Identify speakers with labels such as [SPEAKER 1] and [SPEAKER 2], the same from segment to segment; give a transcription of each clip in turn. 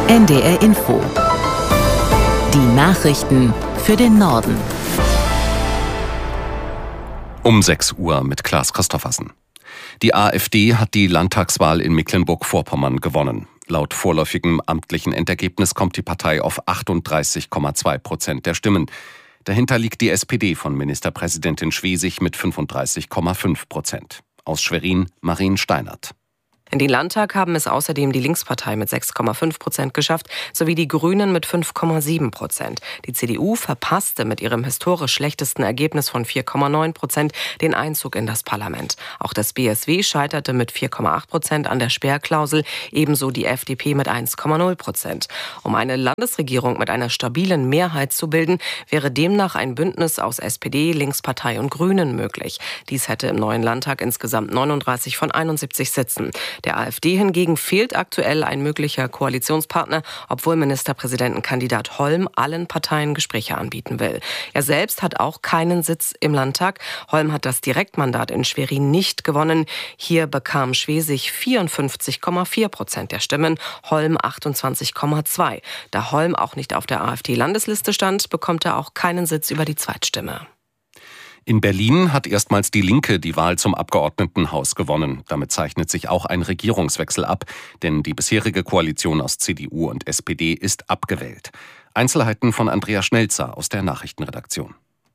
[SPEAKER 1] NDR Info. Die Nachrichten für den Norden.
[SPEAKER 2] Um 6 Uhr mit Klaas Christoffersen. Die AfD hat die Landtagswahl in Mecklenburg-Vorpommern gewonnen. Laut vorläufigem amtlichen Endergebnis kommt die Partei auf 38,2% der Stimmen. Dahinter liegt die SPD von Ministerpräsidentin Schwesig mit 35,5%. Aus Schwerin Marien Steinert.
[SPEAKER 3] In den Landtag haben es außerdem die Linkspartei mit 6,5% geschafft, sowie die Grünen mit 5,7%. Die CDU verpasste mit ihrem historisch schlechtesten Ergebnis von 4,9% den Einzug in das Parlament. Auch das BSW scheiterte mit 4,8% an der Sperrklausel, ebenso die FDP mit 1,0%. Um eine Landesregierung mit einer stabilen Mehrheit zu bilden, wäre demnach ein Bündnis aus SPD, Linkspartei und Grünen möglich. Dies hätte im neuen Landtag insgesamt 39 von 71 Sitzen. Der AfD hingegen fehlt aktuell ein möglicher Koalitionspartner, obwohl Ministerpräsidentenkandidat Holm allen Parteien Gespräche anbieten will. Er selbst hat auch keinen Sitz im Landtag. Holm hat das Direktmandat in Schwerin nicht gewonnen. Hier bekam Schwesig 54,4% der Stimmen, Holm 28,2%. Da Holm auch nicht auf der AfD-Landesliste stand, bekommt er auch keinen Sitz über die Zweitstimme.
[SPEAKER 2] In Berlin hat erstmals die Linke die Wahl zum Abgeordnetenhaus gewonnen. Damit zeichnet sich auch ein Regierungswechsel ab, denn die bisherige Koalition aus CDU und SPD ist abgewählt. Einzelheiten von Andrea Schnelzer aus der Nachrichtenredaktion.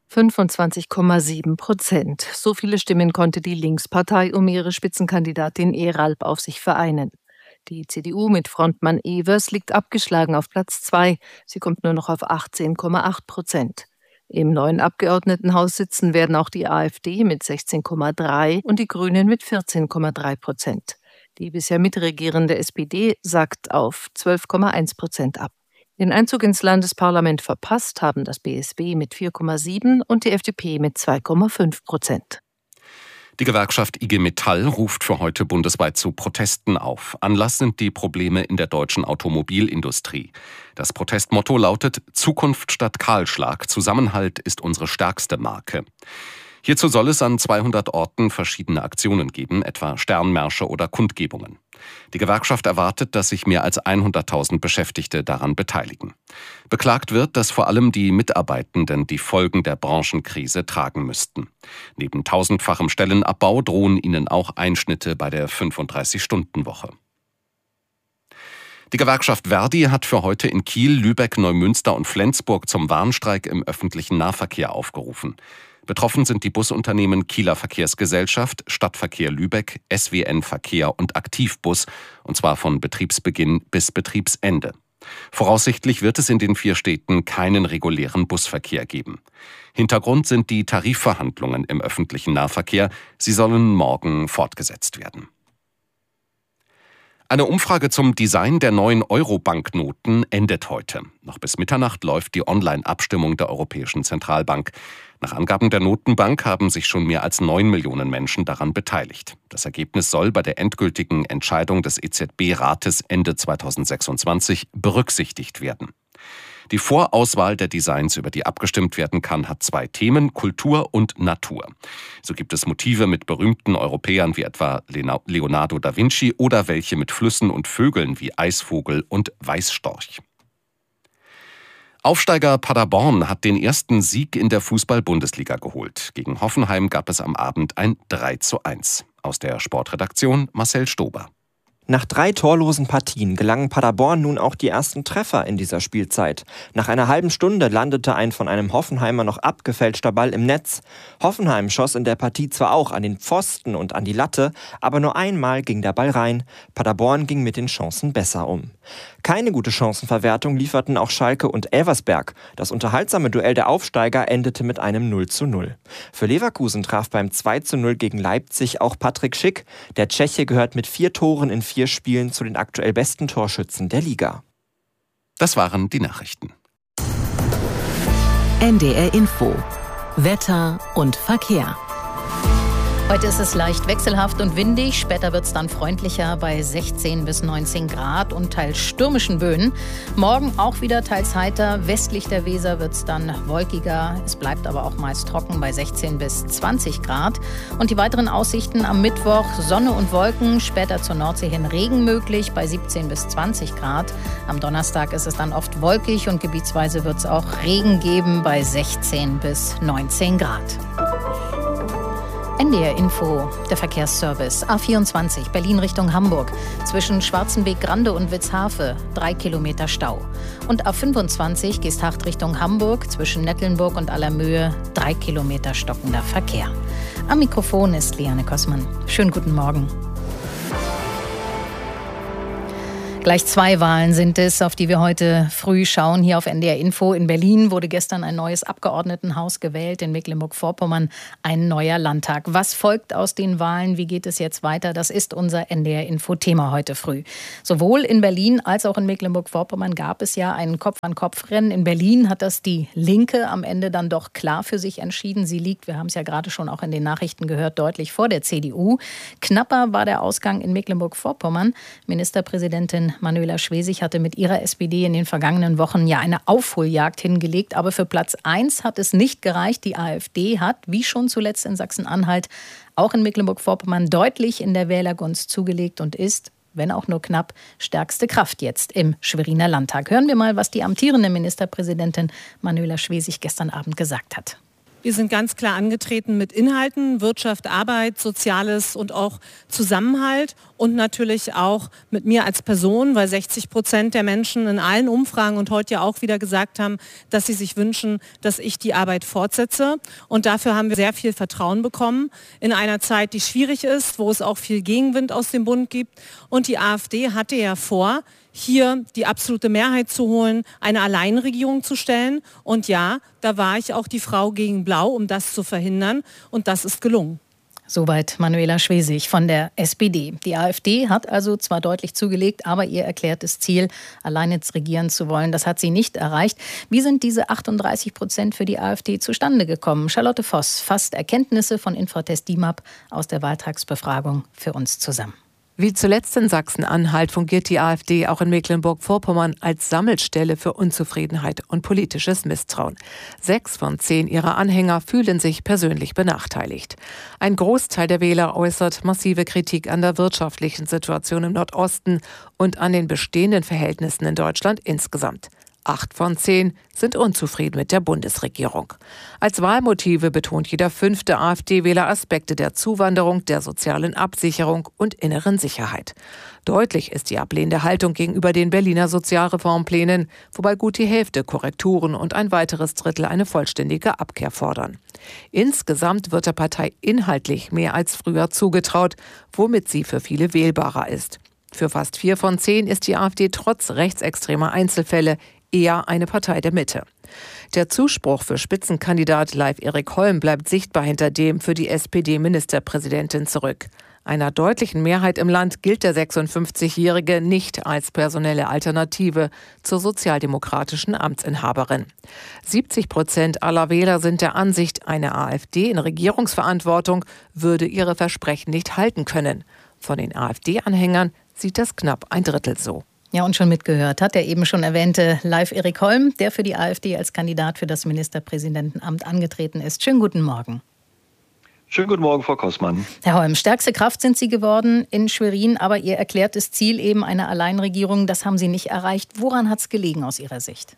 [SPEAKER 4] 25,7%. So viele Stimmen konnte die Linkspartei um ihre Spitzenkandidatin Eralp auf sich vereinen. Die CDU mit Frontmann Evers liegt abgeschlagen auf Platz 2. Sie kommt nur noch auf 18,8%. Im neuen Abgeordnetenhaus sitzen werden auch die AfD mit 16,3% und die Grünen mit 14,3%. Die bisher mitregierende SPD sackt auf 12,1% ab. Den Einzug ins Landesparlament verpasst haben das BSW mit 4,7% und die FDP mit 2,5%.
[SPEAKER 2] Die Gewerkschaft IG Metall ruft für heute bundesweit zu Protesten auf. Anlass sind die Probleme in der deutschen Automobilindustrie. Das Protestmotto lautet: Zukunft statt Kahlschlag, Zusammenhalt ist unsere stärkste Marke. Hierzu soll es an 200 Orten verschiedene Aktionen geben, etwa Sternmärsche oder Kundgebungen. Die Gewerkschaft erwartet, dass sich mehr als 100.000 Beschäftigte daran beteiligen. Beklagt wird, dass vor allem die Mitarbeitenden die Folgen der Branchenkrise tragen müssten. Neben tausendfachem Stellenabbau drohen ihnen auch Einschnitte bei der 35-Stunden-Woche. Die Gewerkschaft Verdi hat für heute in Kiel, Lübeck, Neumünster und Flensburg zum Warnstreik im öffentlichen Nahverkehr aufgerufen. Betroffen sind die Busunternehmen Kieler Verkehrsgesellschaft, Stadtverkehr Lübeck, SWN Verkehr und Aktivbus, und zwar von Betriebsbeginn bis Betriebsende. Voraussichtlich wird es in den 4 Städten keinen regulären Busverkehr geben. Hintergrund sind die Tarifverhandlungen im öffentlichen Nahverkehr. Sie sollen morgen fortgesetzt werden. Eine Umfrage zum Design der neuen Euro-Banknoten endet heute. Noch bis Mitternacht läuft die Online-Abstimmung der Europäischen Zentralbank. Nach Angaben der Notenbank haben sich schon mehr als 9 Millionen Menschen daran beteiligt. Das Ergebnis soll bei der endgültigen Entscheidung des EZB-Rates Ende 2026 berücksichtigt werden. Die Vorauswahl der Designs, über die abgestimmt werden kann, hat 2 Themen: Kultur und Natur. So gibt es Motive mit berühmten Europäern wie etwa Leonardo da Vinci oder welche mit Flüssen und Vögeln wie Eisvogel und Weißstorch. Aufsteiger Paderborn hat den ersten Sieg in der Fußball-Bundesliga geholt. Gegen Hoffenheim gab es am Abend ein 3:1. Aus der Sportredaktion Marcel Stober.
[SPEAKER 5] Nach 3 torlosen Partien gelangen Paderborn nun auch die ersten Treffer in dieser Spielzeit. Nach einer halben Stunde landete ein von einem Hoffenheimer noch abgefälschter Ball im Netz. Hoffenheim schoss in der Partie zwar auch an den Pfosten und an die Latte, aber nur einmal ging der Ball rein. Paderborn ging mit den Chancen besser um. Keine gute Chancenverwertung lieferten auch Schalke und Elversberg. Das unterhaltsame Duell der Aufsteiger endete mit einem 0:0. Für Leverkusen traf beim 2:0 gegen Leipzig auch Patrick Schick. Der Tscheche gehört mit 4 Toren in 4 Spielen zu den aktuell besten Torschützen der Liga.
[SPEAKER 2] Das waren die Nachrichten.
[SPEAKER 1] NDR Info. Wetter und Verkehr.
[SPEAKER 6] Heute ist es leicht wechselhaft und windig, später wird es dann freundlicher bei 16 bis 19 Grad und teils stürmischen Böen. Morgen auch wieder teils heiter, westlich der Weser wird es dann wolkiger, es bleibt aber auch meist trocken bei 16 bis 20 Grad. Und die weiteren Aussichten am Mittwoch, Sonne und Wolken, später zur Nordsee hin Regen möglich bei 17 bis 20 Grad. Am Donnerstag ist es dann oft wolkig und gebietsweise wird es auch Regen geben bei 16 bis 19 Grad. NDR Info, der Verkehrsservice. A24, Berlin Richtung Hamburg. Zwischen Schwarzenbeek-Grande und Witzhafe 3 Kilometer Stau. Und A25, Geesthacht Richtung Hamburg. Zwischen Nettelnburg und Allermöhe 3 Kilometer stockender Verkehr. Am Mikrofon ist Liane Kossmann. Schönen guten Morgen. Gleich 2 Wahlen sind es, auf die wir heute früh schauen. Hier auf NDR Info. In Berlin wurde gestern ein neues Abgeordnetenhaus gewählt. In Mecklenburg-Vorpommern ein neuer Landtag. Was folgt aus den Wahlen? Wie geht es jetzt weiter? Das ist unser NDR Info-Thema heute früh. Sowohl in Berlin als auch in Mecklenburg-Vorpommern gab es ja ein Kopf-an-Kopf-Rennen. In Berlin hat das die Linke am Ende dann doch klar für sich entschieden. Sie liegt, wir haben es ja gerade schon auch in den Nachrichten gehört, deutlich vor der CDU. Knapper war der Ausgang in Mecklenburg-Vorpommern. Ministerpräsidentin Manuela Schwesig hatte mit ihrer SPD in den vergangenen Wochen ja eine Aufholjagd hingelegt. Aber für Platz 1 hat es nicht gereicht. Die AfD hat, wie schon zuletzt in Sachsen-Anhalt, auch in Mecklenburg-Vorpommern deutlich in der Wählergunst zugelegt und ist, wenn auch nur knapp, stärkste Kraft jetzt im Schweriner Landtag. Hören wir mal, was die amtierende Ministerpräsidentin Manuela Schwesig gestern Abend gesagt hat.
[SPEAKER 7] Wir sind ganz klar angetreten mit Inhalten, Wirtschaft, Arbeit, Soziales und auch Zusammenhalt und natürlich auch mit mir als Person, weil 60% der Menschen in allen Umfragen und heute ja auch wieder gesagt haben, dass sie sich wünschen, dass ich die Arbeit fortsetze. Und dafür haben wir sehr viel Vertrauen bekommen in einer Zeit, die schwierig ist, wo es auch viel Gegenwind aus dem Bund gibt. Und die AfD hatte ja vor, hier die absolute Mehrheit zu holen, eine Alleinregierung zu stellen. Und ja, da war ich auch die Frau gegen Blau, um das zu verhindern. Und das ist gelungen.
[SPEAKER 6] Soweit Manuela Schwesig von der SPD. Die AfD hat also zwar deutlich zugelegt, aber ihr erklärtes Ziel, allein jetzt regieren zu wollen, das hat sie nicht erreicht. Wie sind diese 38% für die AfD zustande gekommen? Charlotte Voss fasst Erkenntnisse von Infratest DIMAP aus der Wahltagsbefragung für uns zusammen.
[SPEAKER 8] Wie zuletzt in Sachsen-Anhalt fungiert die AfD auch in Mecklenburg-Vorpommern als Sammelstelle für Unzufriedenheit und politisches Misstrauen. 6 von 10 ihrer Anhänger fühlen sich persönlich benachteiligt. Ein Großteil der Wähler äußert massive Kritik an der wirtschaftlichen Situation im Nordosten und an den bestehenden Verhältnissen in Deutschland insgesamt. 8 von 10 sind unzufrieden mit der Bundesregierung. Als Wahlmotive betont jeder 5. AfD-Wähler Aspekte der Zuwanderung, der sozialen Absicherung und inneren Sicherheit. Deutlich ist die ablehnende Haltung gegenüber den Berliner Sozialreformplänen, wobei gut die Hälfte Korrekturen und ein weiteres Drittel eine vollständige Abkehr fordern. Insgesamt wird der Partei inhaltlich mehr als früher zugetraut, womit sie für viele wählbarer ist. Für fast 4 von 10 ist die AfD trotz rechtsextremer Einzelfälle eher eine Partei der Mitte. Der Zuspruch für Spitzenkandidat Leif Erik Holm bleibt sichtbar hinter dem für die SPD-Ministerpräsidentin zurück. Einer deutlichen Mehrheit im Land gilt der 56-Jährige nicht als personelle Alternative zur sozialdemokratischen Amtsinhaberin. 70% aller Wähler sind der Ansicht, eine AfD in Regierungsverantwortung würde ihre Versprechen nicht halten können. Von den AfD-Anhängern sieht das knapp ein Drittel so.
[SPEAKER 6] Ja, und schon mitgehört hat der eben schon erwähnte Leif Erik Holm, der für die AfD als Kandidat für das Ministerpräsidentenamt angetreten ist. Schönen guten Morgen.
[SPEAKER 9] Schönen guten Morgen, Frau Kossmann.
[SPEAKER 6] Herr Holm, stärkste Kraft sind Sie geworden in Schwerin, aber Ihr erklärtes Ziel, eben eine Alleinregierung, das haben Sie nicht erreicht. Woran hat es gelegen aus Ihrer Sicht?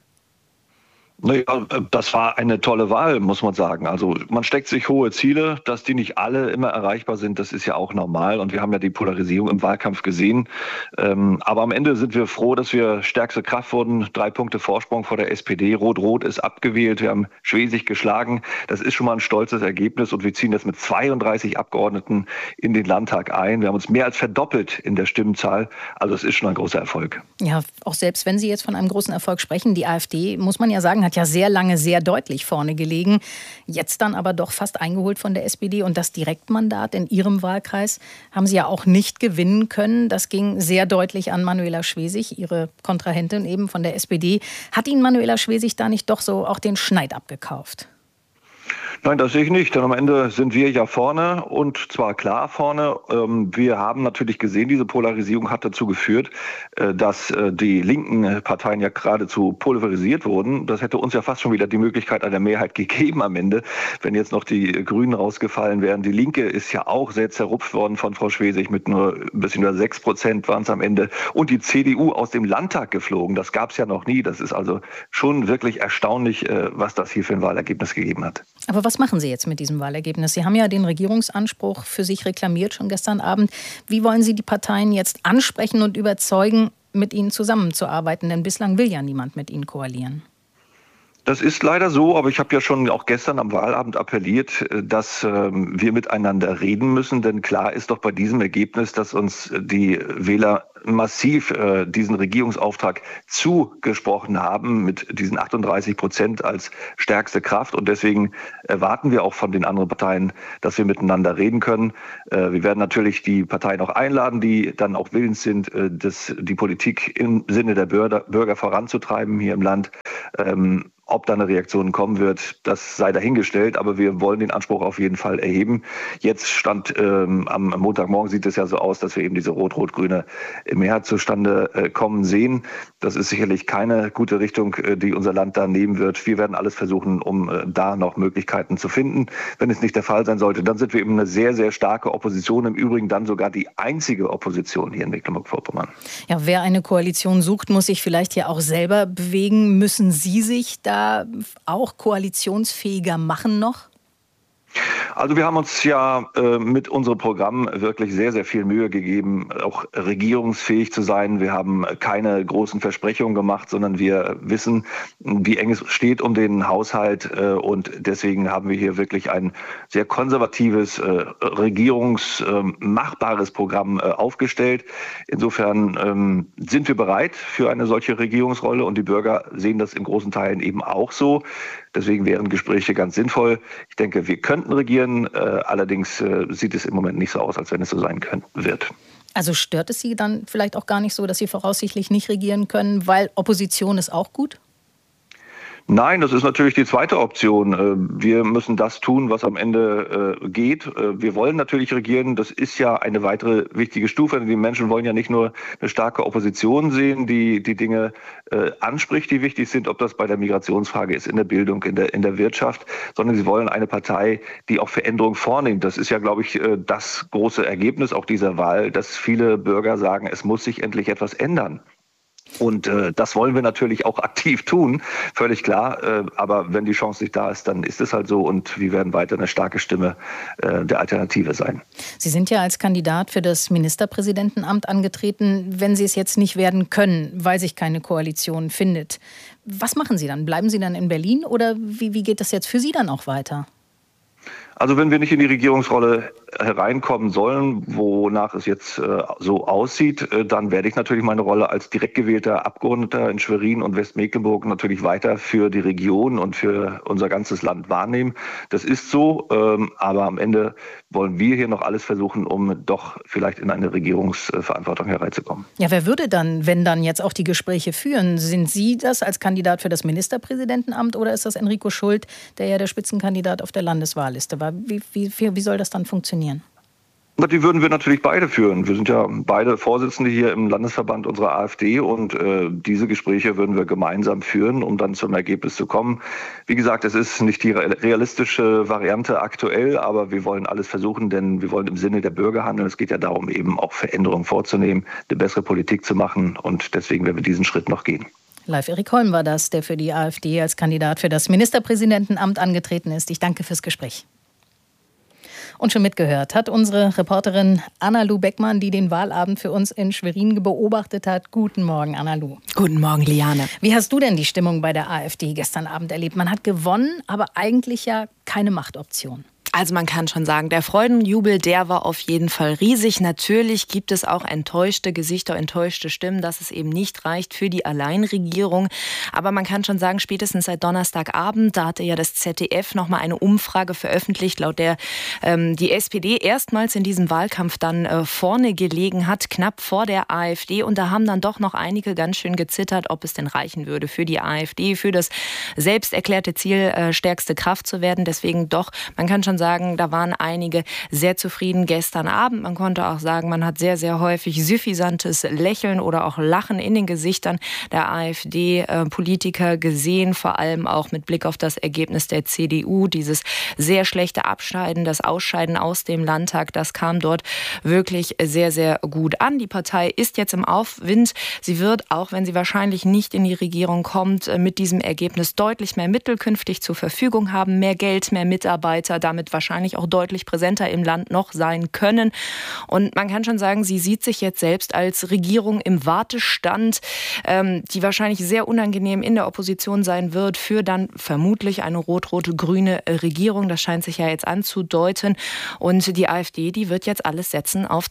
[SPEAKER 9] Naja, das war eine tolle Wahl, muss man sagen. Also man steckt sich hohe Ziele, dass die nicht alle immer erreichbar sind, das ist ja auch normal. Und wir haben ja die Polarisierung im Wahlkampf gesehen. Aber am Ende sind wir froh, dass wir stärkste Kraft wurden. 3 Punkte Vorsprung vor der SPD. Rot-Rot ist abgewählt. Wir haben Schwesig geschlagen. Das ist schon mal ein stolzes Ergebnis. Und wir ziehen jetzt mit 32 Abgeordneten in den Landtag ein. Wir haben uns mehr als verdoppelt in der Stimmenzahl. Also es ist schon ein großer Erfolg.
[SPEAKER 6] Ja, auch selbst wenn Sie jetzt von einem großen Erfolg sprechen, die AfD, muss man ja sagen, hat ja sehr lange sehr deutlich vorne gelegen. Jetzt dann aber doch fast eingeholt von der SPD. Und das Direktmandat in Ihrem Wahlkreis haben Sie ja auch nicht gewinnen können. Das ging sehr deutlich an Manuela Schwesig, Ihre Kontrahentin eben von der SPD. Hat Ihnen Manuela Schwesig da nicht doch so auch den Schneid abgekauft?
[SPEAKER 9] Nein, das sehe ich nicht, denn am Ende sind wir ja vorne und zwar klar vorne. Wir haben natürlich gesehen, diese Polarisierung hat dazu geführt, dass die linken Parteien ja geradezu polarisiert wurden. Das hätte uns ja fast schon wieder die Möglichkeit einer Mehrheit gegeben am Ende, wenn jetzt noch die Grünen rausgefallen wären. Die Linke ist ja auch sehr zerrupft worden von Frau Schwesig, mit nur ein bisschen über 6% waren es am Ende. Und die CDU aus dem Landtag geflogen, das gab es ja noch nie. Das ist also schon wirklich erstaunlich, was das hier für ein Wahlergebnis gegeben hat.
[SPEAKER 6] Aber was machen Sie jetzt mit diesem Wahlergebnis? Sie haben ja den Regierungsanspruch für sich reklamiert schon gestern Abend. Wie wollen Sie die Parteien jetzt ansprechen und überzeugen, mit ihnen zusammenzuarbeiten? Denn bislang will ja niemand mit ihnen koalieren.
[SPEAKER 9] Das ist leider so, aber ich habe ja schon auch gestern am Wahlabend appelliert, dass wir miteinander reden müssen. Denn klar ist doch bei diesem Ergebnis, dass uns die Wähler massiv diesen Regierungsauftrag zugesprochen haben mit diesen 38% als stärkste Kraft. Und deswegen erwarten wir auch von den anderen Parteien, dass wir miteinander reden können. Wir werden natürlich die Parteien auch einladen, die dann auch willens sind, die Politik im Sinne der Bürger voranzutreiben hier im Land. Ob da eine Reaktion kommen wird, das sei dahingestellt, aber wir wollen den Anspruch auf jeden Fall erheben. Jetzt am Montagmorgen sieht es ja so aus, dass wir eben diese rot-rot-grüne Mehrheit zustande kommen sehen. Das ist sicherlich keine gute Richtung, die unser Land da nehmen wird. Wir werden alles versuchen, um da noch Möglichkeiten zu finden. Wenn es nicht der Fall sein sollte, dann sind wir eben eine sehr, sehr starke Opposition. Im Übrigen dann sogar die einzige Opposition hier in Mecklenburg-Vorpommern.
[SPEAKER 6] Ja, wer eine Koalition sucht, muss sich vielleicht ja auch selber bewegen. Müssen Sie sich da auch koalitionsfähiger machen noch?
[SPEAKER 9] Also wir haben uns ja mit unserem Programm wirklich sehr, sehr viel Mühe gegeben, auch regierungsfähig zu sein. Wir haben keine großen Versprechungen gemacht, sondern wir wissen, wie eng es steht um den Haushalt. Und deswegen haben wir hier wirklich ein sehr konservatives, regierungsmachbares Programm aufgestellt. Insofern sind wir bereit für eine solche Regierungsrolle und die Bürger sehen das in großen Teilen eben auch so. Deswegen wären Gespräche ganz sinnvoll. Ich denke, wir könnten regieren. Allerdings sieht es im Moment nicht so aus, als wenn es so sein wird.
[SPEAKER 6] Also stört es Sie dann vielleicht auch gar nicht so, dass Sie voraussichtlich nicht regieren können, weil Opposition ist auch gut?
[SPEAKER 9] Nein, das ist natürlich die zweite Option. Wir müssen das tun, was am Ende geht. Wir wollen natürlich regieren. Das ist ja eine weitere wichtige Stufe. Die Menschen wollen ja nicht nur eine starke Opposition sehen, die Dinge anspricht, die wichtig sind, ob das bei der Migrationsfrage ist, in der Bildung, in der Wirtschaft, sondern sie wollen eine Partei, die auch Veränderung vornimmt. Das ist ja, glaube ich, das große Ergebnis auch dieser Wahl, dass viele Bürger sagen, es muss sich endlich etwas ändern. Und das wollen wir natürlich auch aktiv tun, völlig klar. Aber wenn die Chance nicht da ist, dann ist es halt so. Und wir werden weiter eine starke Stimme der Alternative sein.
[SPEAKER 6] Sie sind ja als Kandidat für das Ministerpräsidentenamt angetreten. Wenn Sie es jetzt nicht werden können, weil sich keine Koalition findet, was machen Sie dann? Bleiben Sie dann in Berlin oder wie geht das jetzt für Sie dann auch weiter?
[SPEAKER 9] Also wenn wir nicht in die Regierungsrolle hereinkommen sollen, wonach es jetzt so aussieht, dann werde ich natürlich meine Rolle als direkt gewählter Abgeordneter in Schwerin und Westmecklenburg natürlich weiter für die Region und für unser ganzes Land wahrnehmen. Das ist so, aber am Ende wollen wir hier noch alles versuchen, um doch vielleicht in eine Regierungsverantwortung hereinzukommen.
[SPEAKER 6] Ja, wer würde dann, wenn dann jetzt auch die Gespräche führen? Sind Sie das als Kandidat für das Ministerpräsidentenamt oder ist das Enrico Schult, der ja der Spitzenkandidat auf der Landeswahlliste war? Wie soll das dann funktionieren?
[SPEAKER 9] Die würden wir natürlich beide führen. Wir sind ja beide Vorsitzende hier im Landesverband unserer AfD und diese Gespräche würden wir gemeinsam führen, um dann zum Ergebnis zu kommen. Wie gesagt, es ist nicht die realistische Variante aktuell, aber wir wollen alles versuchen, denn wir wollen im Sinne der Bürger handeln. Es geht ja darum, eben auch Veränderungen vorzunehmen, eine bessere Politik zu machen und deswegen werden wir diesen Schritt noch gehen.
[SPEAKER 6] Live Erik Holm war das, der für die AfD als Kandidat für das Ministerpräsidentenamt angetreten ist. Ich danke fürs Gespräch. Und schon mitgehört hat unsere Reporterin Anna-Lu Beckmann, die den Wahlabend für uns in Schwerin beobachtet hat. Guten Morgen, Anna-Lu.
[SPEAKER 10] Guten Morgen, Liane.
[SPEAKER 6] Wie hast du denn die Stimmung bei der AfD gestern Abend erlebt? Man hat gewonnen, aber eigentlich ja keine Machtoption.
[SPEAKER 10] Also man kann schon sagen, der Freudenjubel, der war auf jeden Fall riesig. Natürlich gibt es auch enttäuschte Gesichter, enttäuschte Stimmen, dass es eben nicht reicht für die Alleinregierung. Aber man kann schon sagen, spätestens seit Donnerstagabend, da hatte ja das ZDF nochmal eine Umfrage veröffentlicht, laut der die SPD erstmals in diesem Wahlkampf dann vorne gelegen hat, knapp vor der AfD. Und da haben dann doch noch einige ganz schön gezittert, ob es denn reichen würde für die AfD, für das selbst erklärte Ziel, stärkste Kraft zu werden. Deswegen doch, man kann schon sagen, da waren einige sehr zufrieden gestern Abend. Man konnte auch sagen, man hat sehr, sehr häufig suffisantes Lächeln oder auch Lachen in den Gesichtern der AfD-Politiker gesehen, vor allem auch mit Blick auf das Ergebnis der CDU. Dieses sehr schlechte Abschneiden, das Ausscheiden aus dem Landtag, das kam dort wirklich sehr, sehr gut an. Die Partei ist jetzt im Aufwind. Sie wird, auch wenn sie wahrscheinlich nicht in die Regierung kommt, mit diesem Ergebnis deutlich mehr Mittel künftig zur Verfügung haben, mehr Geld, mehr Mitarbeiter, damit wahrscheinlich auch deutlich präsenter im Land noch sein können. Und man kann schon sagen, sie sieht sich jetzt selbst als Regierung im Wartestand, die wahrscheinlich sehr unangenehm in der Opposition sein wird für dann vermutlich eine rot-rot-grüne Regierung. Das scheint sich ja jetzt anzudeuten. Und die AfD, die wird jetzt alles setzen auf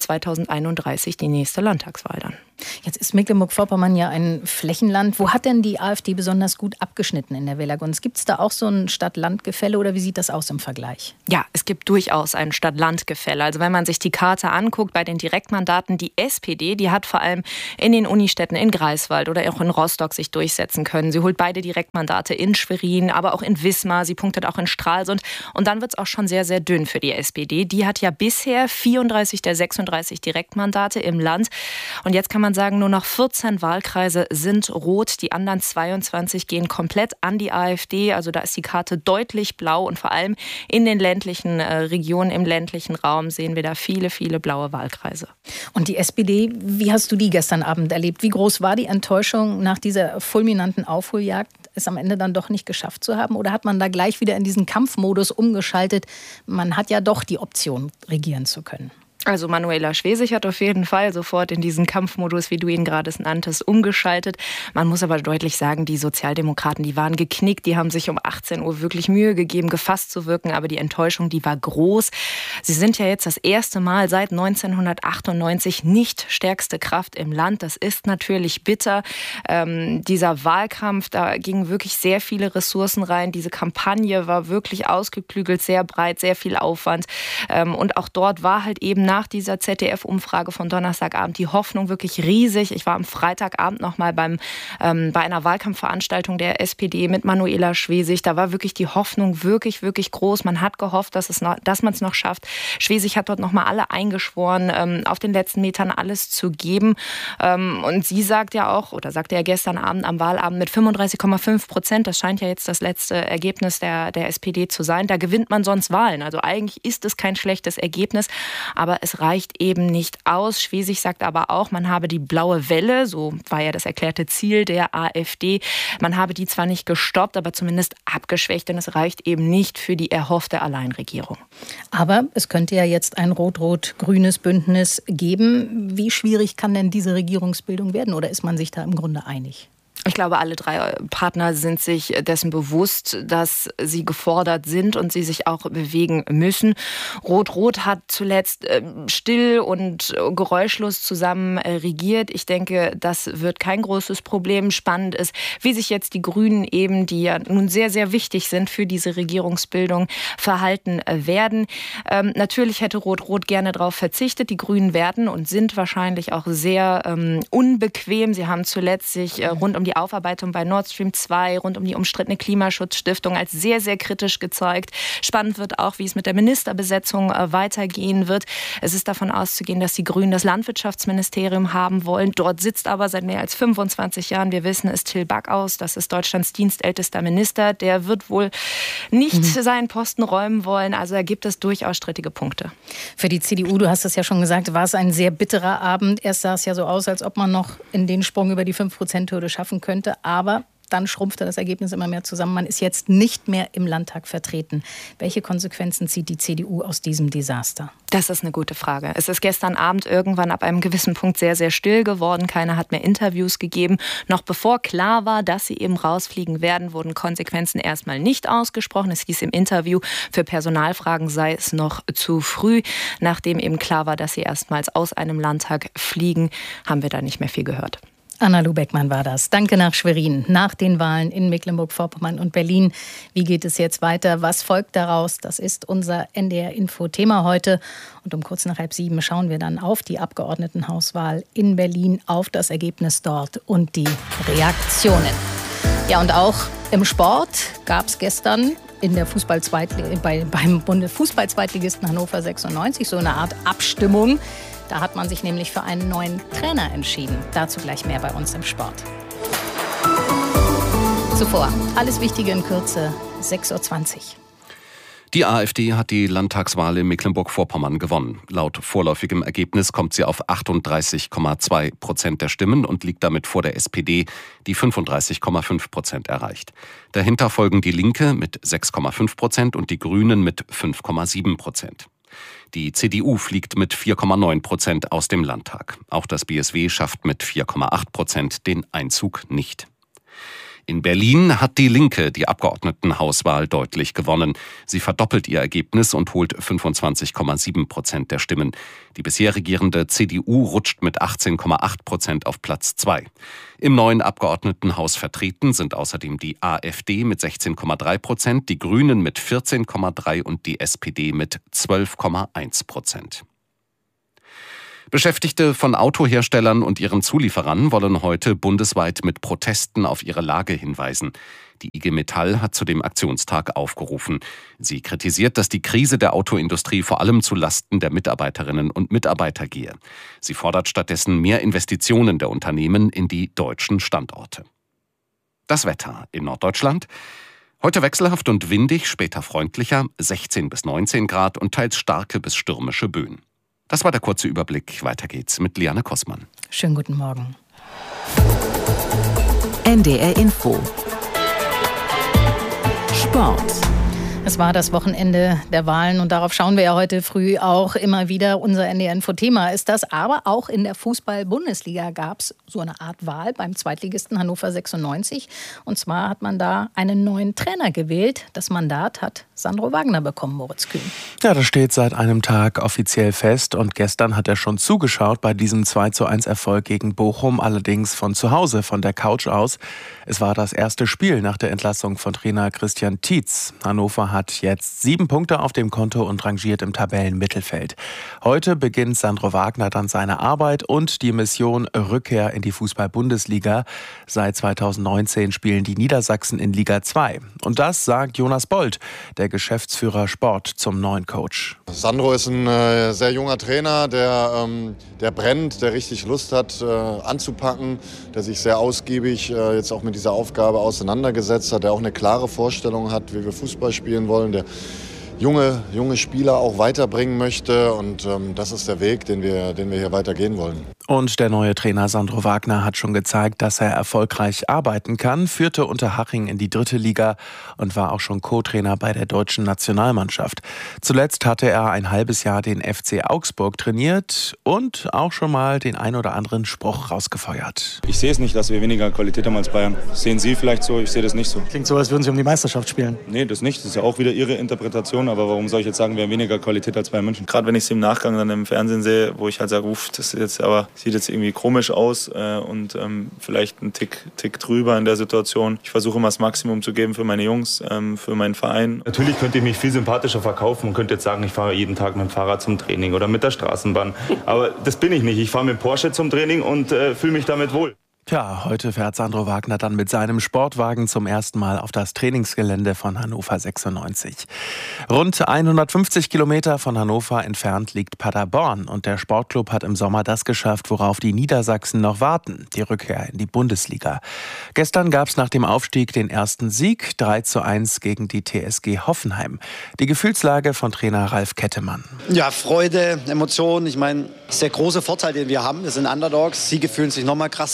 [SPEAKER 10] 2031, die nächste Landtagswahl dann.
[SPEAKER 6] Jetzt ist Mecklenburg-Vorpommern ja ein Flächenland. Wo hat denn die AfD besonders gut abgeschnitten in der Wählergunst? Gibt es da auch so ein Stadt-Land-Gefälle oder wie sieht das aus im Vergleich?
[SPEAKER 10] Ja, es gibt durchaus ein Stadt-Land-Gefälle. Also wenn man sich die Karte anguckt bei den Direktmandaten, die SPD, die hat vor allem in den Unistädten in Greifswald oder auch in Rostock sich durchsetzen können. Sie holt beide Direktmandate in Schwerin, aber auch in Wismar. Sie punktet auch in Stralsund. Und dann wird es auch schon sehr, sehr dünn für die SPD. Die hat ja bisher 34 der 36 Direktmandate im Land. Und jetzt kann man sagen, nur noch 14 Wahlkreise sind rot. Die anderen 22 gehen komplett an die AfD. Also da ist die Karte deutlich blau. Und vor allem in den ländlichen Regionen, im ländlichen Raum sehen wir da viele, viele blaue Wahlkreise.
[SPEAKER 6] Und die SPD, wie hast du die gestern Abend erlebt? Wie groß war die Enttäuschung nach dieser fulminanten Aufholjagd, es am Ende dann doch nicht geschafft zu haben? Oder hat man da gleich wieder in diesen Kampfmodus umgeschaltet? Man hat ja doch die Option, regieren zu können.
[SPEAKER 10] Also Manuela Schwesig hat auf jeden Fall sofort in diesen Kampfmodus, wie du ihn gerade nanntest, umgeschaltet. Man muss aber deutlich sagen, die Sozialdemokraten, die waren geknickt. Die haben sich um 18 Uhr wirklich Mühe gegeben, gefasst zu wirken. Aber die Enttäuschung, die war groß. Sie sind ja jetzt das erste Mal seit 1998 nicht stärkste Kraft im Land. Das ist natürlich bitter. Dieser Wahlkampf, da gingen wirklich sehr viele Ressourcen rein. Diese Kampagne war wirklich ausgeklügelt, sehr breit, sehr viel Aufwand. Und auch dort war halt eben nach dieser ZDF-Umfrage von Donnerstagabend die Hoffnung wirklich riesig. Ich war am Freitagabend noch mal bei einer Wahlkampfveranstaltung der SPD mit Manuela Schwesig. Da war wirklich die Hoffnung wirklich, wirklich groß. Man hat gehofft, dass man es noch schafft. Schwesig hat dort noch mal alle eingeschworen, auf den letzten Metern alles zu geben. Und sie sagt ja auch, oder sagte ja gestern Abend am Wahlabend mit 35,5%, das scheint ja jetzt das letzte Ergebnis der SPD zu sein, da gewinnt man sonst Wahlen. Also eigentlich ist es kein schlechtes Ergebnis, aber es reicht eben nicht aus. Schwesig sagt aber auch, man habe die blaue Welle, so war ja das erklärte Ziel der AfD, man habe die zwar nicht gestoppt, aber zumindest abgeschwächt, denn es reicht eben nicht für die erhoffte Alleinregierung.
[SPEAKER 6] Aber es könnte ja jetzt ein rot-rot-grünes Bündnis geben. Wie schwierig kann denn diese Regierungsbildung werden oder ist man sich da im Grunde einig?
[SPEAKER 10] Ich glaube, alle drei Partner sind sich dessen bewusst, dass sie gefordert sind und sie sich auch bewegen müssen. Rot-Rot hat zuletzt still und geräuschlos zusammen regiert. Ich denke, das wird kein großes Problem. Spannend ist, wie sich jetzt die Grünen eben, die ja nun sehr, sehr wichtig sind für diese Regierungsbildung, verhalten werden. Natürlich hätte Rot-Rot gerne darauf verzichtet. Die Grünen werden und sind wahrscheinlich auch sehr unbequem. Sie haben zuletzt sich rund um die Aufarbeitung bei Nord Stream 2, rund um die umstrittene Klimaschutzstiftung als sehr, sehr kritisch gezeigt. Spannend wird auch, wie es mit der Ministerbesetzung weitergehen wird. Es ist davon auszugehen, dass die Grünen das Landwirtschaftsministerium haben wollen. Dort sitzt aber seit mehr als 25 Jahren, wir wissen es, Till Backhaus, das ist Deutschlands dienstältester Minister. Der wird wohl nicht seinen Posten räumen wollen. Also da gibt es durchaus strittige Punkte.
[SPEAKER 6] Für die CDU, du hast es ja schon gesagt, war es ein sehr bitterer Abend. Erst sah es ja so aus, als ob man noch in den Sprung über die 5%-Hürde schaffen könnte. Aber Dann schrumpfte das Ergebnis immer mehr zusammen. Man ist jetzt nicht mehr im Landtag vertreten. Welche Konsequenzen zieht die CDU aus diesem Desaster?
[SPEAKER 10] Das ist eine gute Frage. Es ist gestern Abend irgendwann ab einem gewissen Punkt sehr, sehr still geworden. Keiner hat mehr Interviews gegeben. Noch bevor klar war, dass sie eben rausfliegen werden, wurden Konsequenzen erstmal nicht ausgesprochen. Es hieß im Interview, für Personalfragen sei es noch zu früh. Nachdem eben klar war, dass sie erstmals aus einem Landtag fliegen, haben wir da nicht mehr viel gehört.
[SPEAKER 6] Anna-Lu Beckmann war das. Danke nach Schwerin. Nach den Wahlen in Mecklenburg-Vorpommern und Berlin. Wie geht es jetzt weiter? Was folgt daraus? Das ist unser NDR-Info-Thema heute. Und um kurz nach 6:30 schauen wir dann auf die Abgeordnetenhauswahl in Berlin, auf das Ergebnis dort und die Reaktionen. Ja, und auch im Sport gab es gestern beim Fußball-Zweitligisten Hannover 96 so eine Art Abstimmung. Da hat man sich nämlich für einen neuen Trainer entschieden. Dazu gleich mehr bei uns im Sport. Zuvor, alles Wichtige in Kürze, 6:20 Uhr.
[SPEAKER 2] Die AfD hat die Landtagswahl in Mecklenburg-Vorpommern gewonnen. Laut vorläufigem Ergebnis kommt sie auf 38,2% der Stimmen und liegt damit vor der SPD, die 35,5% erreicht. Dahinter folgen die Linke mit 6,5% und die Grünen mit 5,7%. Die CDU fliegt mit 4,9% aus dem Landtag. Auch das BSW schafft mit 4,8% den Einzug nicht. In Berlin hat die Linke die Abgeordnetenhauswahl deutlich gewonnen. Sie verdoppelt ihr Ergebnis und holt 25,7% der Stimmen. Die bisher regierende CDU rutscht mit 18,8% auf Platz 2. Im neuen Abgeordnetenhaus vertreten sind außerdem die AfD mit 16,3%, die Grünen mit 14,3% und die SPD mit 12,1%. Beschäftigte von Autoherstellern und ihren Zulieferern wollen heute bundesweit mit Protesten auf ihre Lage hinweisen. Die IG Metall hat zu dem Aktionstag aufgerufen. Sie kritisiert, dass die Krise der Autoindustrie vor allem zu Lasten der Mitarbeiterinnen und Mitarbeiter gehe. Sie fordert stattdessen mehr Investitionen der Unternehmen in die deutschen Standorte. Das Wetter in Norddeutschland. Heute wechselhaft und windig, später freundlicher, 16 bis 19 Grad und teils starke bis stürmische Böen. Das war der kurze Überblick. Weiter geht's mit Liane Kossmann.
[SPEAKER 6] Schönen guten Morgen.
[SPEAKER 1] NDR Info. Sport.
[SPEAKER 6] Es war das Wochenende der Wahlen und darauf schauen wir ja heute früh auch immer wieder. Unser NDR-Info-Thema ist das. Aber auch in der Fußball-Bundesliga gab es so eine Art Wahl beim Zweitligisten Hannover 96. Und zwar hat man da einen neuen Trainer gewählt. Das Mandat hat Sandro Wagner bekommen, Moritz Kühn.
[SPEAKER 11] Ja, das steht seit einem Tag offiziell fest. Und gestern hat er schon zugeschaut bei diesem 2:1-Erfolg gegen Bochum. Allerdings von zu Hause, von der Couch aus. Es war das erste Spiel nach der Entlassung von Trainer Christian Tietz. Hannover hat jetzt 7 Punkte auf dem Konto und rangiert im Tabellenmittelfeld. Heute beginnt Sandro Wagner dann seine Arbeit und die Mission Rückkehr in die Fußball-Bundesliga. Seit 2019 spielen die Niedersachsen in Liga 2. Und das sagt Jonas Bold, der Geschäftsführer Sport, zum neuen Coach.
[SPEAKER 12] Sandro ist ein sehr junger Trainer, der brennt, der richtig Lust hat anzupacken, der sich sehr ausgiebig jetzt auch mit dieser Aufgabe auseinandergesetzt hat, der auch eine klare Vorstellung hat, wie wir Fußball spielen wollen, der junge Spieler auch weiterbringen möchte und das ist der Weg, den wir hier weitergehen wollen.
[SPEAKER 11] Und der neue Trainer Sandro Wagner hat schon gezeigt, dass er erfolgreich arbeiten kann, führte Unterhaching in die 3. Liga und war auch schon Co-Trainer bei der deutschen Nationalmannschaft. Zuletzt hatte er ein halbes Jahr den FC Augsburg trainiert und auch schon mal den ein oder anderen Spruch rausgefeuert.
[SPEAKER 13] Ich sehe es nicht, dass wir weniger Qualität haben als Bayern. Das sehen Sie vielleicht so, ich sehe das nicht so.
[SPEAKER 14] Klingt so, als würden Sie um die Meisterschaft spielen.
[SPEAKER 13] Nee, das nicht. Das ist ja auch wieder Ihre Interpretation. Aber warum soll ich jetzt sagen, wir haben weniger Qualität als Bayern München? Gerade wenn ich es im Nachgang dann im Fernsehen sehe, wo ich halt sage, das sieht jetzt irgendwie komisch aus und vielleicht ein Tick drüber in der Situation. Ich versuche immer das Maximum zu geben für meine Jungs, für meinen Verein. Natürlich könnte ich mich viel sympathischer verkaufen und könnte jetzt sagen, ich fahre jeden Tag mit dem Fahrrad zum Training oder mit der Straßenbahn. Aber das bin ich nicht. Ich fahre mit Porsche zum Training und fühle mich damit wohl.
[SPEAKER 11] Tja, heute fährt Sandro Wagner dann mit seinem Sportwagen zum ersten Mal auf das Trainingsgelände von Hannover 96. Rund 150 Kilometer von Hannover entfernt liegt Paderborn und der Sportclub hat im Sommer das geschafft, worauf die Niedersachsen noch warten, die Rückkehr in die Bundesliga. Gestern gab es nach dem Aufstieg den ersten Sieg, 3:1 gegen die TSG Hoffenheim. Die Gefühlslage von Trainer Ralf Kettemann.
[SPEAKER 15] Ja, Freude, Emotionen, ich meine, das ist der große Vorteil, den wir haben. Wir sind Underdogs, Siege fühlen sich noch mal krasser an.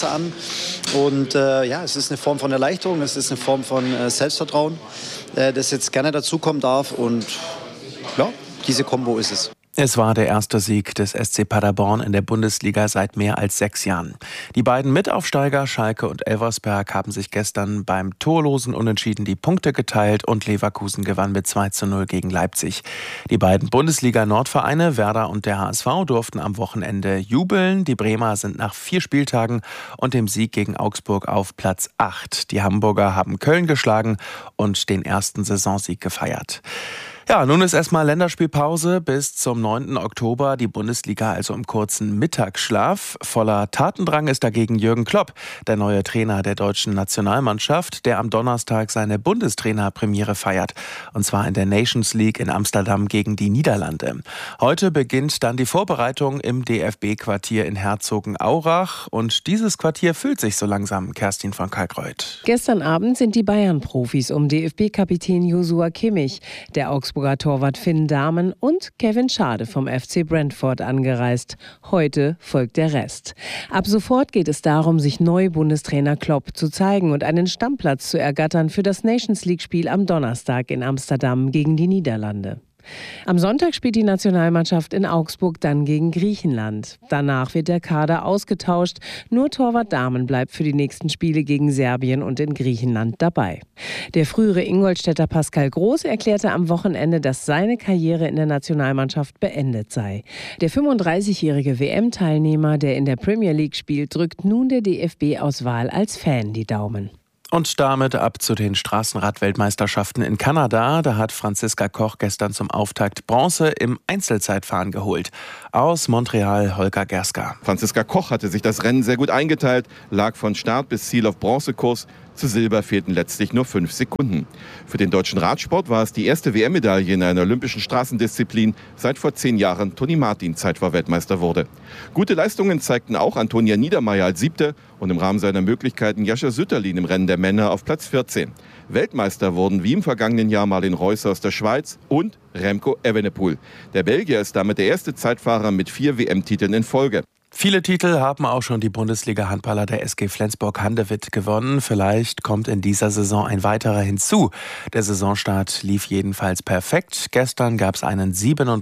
[SPEAKER 15] Und es ist eine Form von Erleichterung, es ist eine Form von Selbstvertrauen, das jetzt gerne dazukommen darf. Und ja, diese Kombo ist es.
[SPEAKER 11] Es war der erste Sieg des SC Paderborn in der Bundesliga seit mehr als 6 Jahren. Die beiden Mitaufsteiger Schalke und Elversberg haben sich gestern beim torlosen Unentschieden die Punkte geteilt und Leverkusen gewann mit 2:0 gegen Leipzig. Die beiden Bundesliga-Nordvereine Werder und der HSV durften am Wochenende jubeln. Die Bremer sind nach 4 Spieltagen und dem Sieg gegen Augsburg auf Platz 8. Die Hamburger haben Köln geschlagen und den ersten Saisonsieg gefeiert. Ja, nun ist erstmal Länderspielpause bis zum 9. Oktober, die Bundesliga also im kurzen Mittagsschlaf. Voller Tatendrang ist dagegen Jürgen Klopp, der neue Trainer der deutschen Nationalmannschaft, der am Donnerstag seine Bundestrainerpremiere feiert. Und zwar in der Nations League in Amsterdam gegen die Niederlande. Heute beginnt dann die Vorbereitung im DFB-Quartier in Herzogenaurach. Und dieses Quartier füllt sich so langsam, Kerstin von Kalkreuth.
[SPEAKER 16] Gestern Abend sind die Bayern-Profis um DFB-Kapitän Joshua Kimmich, der Augsburger Torwart Finn Dahmen und Kevin Schade vom FC Brentford angereist. Heute folgt der Rest. Ab sofort geht es darum, sich neu Bundestrainer Klopp zu zeigen und einen Stammplatz zu ergattern für das Nations League-Spiel am Donnerstag in Amsterdam gegen die Niederlande. Am Sonntag spielt die Nationalmannschaft in Augsburg dann gegen Griechenland. Danach wird der Kader ausgetauscht. Nur Torwart Dahmen bleibt für die nächsten Spiele gegen Serbien und in Griechenland dabei. Der frühere Ingolstädter Pascal Groß erklärte am Wochenende, dass seine Karriere in der Nationalmannschaft beendet sei. Der 35-jährige WM-Teilnehmer, der in der Premier League spielt, drückt nun der DFB-Auswahl als Fan die Daumen.
[SPEAKER 11] Und damit ab zu den Straßenrad-Weltmeisterschaften in Kanada. Da hat Franziska Koch gestern zum Auftakt Bronze im Einzelzeitfahren geholt. Aus Montreal Holger Gerska.
[SPEAKER 17] Franziska Koch hatte sich das Rennen sehr gut eingeteilt, lag von Start bis Ziel auf Bronzekurs. Zu Silber fehlten letztlich nur 5 Sekunden. Für den deutschen Radsport war es die erste WM-Medaille in einer olympischen Straßendisziplin, seit vor 10 Jahren Toni Martin Zeitfahrweltmeister wurde. Gute Leistungen zeigten auch Antonia Niedermeyer als 7. und im Rahmen seiner Möglichkeiten Jascha Sütterlin im Rennen der Männer auf Platz 14. Weltmeister wurden wie im vergangenen Jahr Marlin Reusser aus der Schweiz und Remco Evenepoel. Der Belgier ist damit der erste Zeitfahrer mit 4 WM-Titeln in Folge.
[SPEAKER 11] Viele Titel haben auch schon die Bundesliga-Handballer der SG Flensburg-Handewitt gewonnen. Vielleicht kommt in dieser Saison ein weiterer hinzu. Der Saisonstart lief jedenfalls perfekt. Gestern gab es einen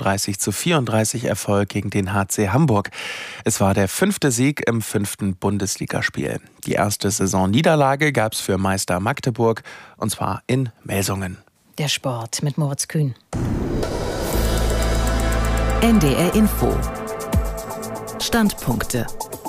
[SPEAKER 11] 37:34 Erfolg gegen den HC Hamburg. Es war der 5. Sieg im 5. Bundesligaspiel. Die erste Saisonniederlage gab es für Meister Magdeburg, und zwar in Melsungen.
[SPEAKER 6] Der Sport mit Moritz Kühn.
[SPEAKER 1] NDR Info. Standpunkte.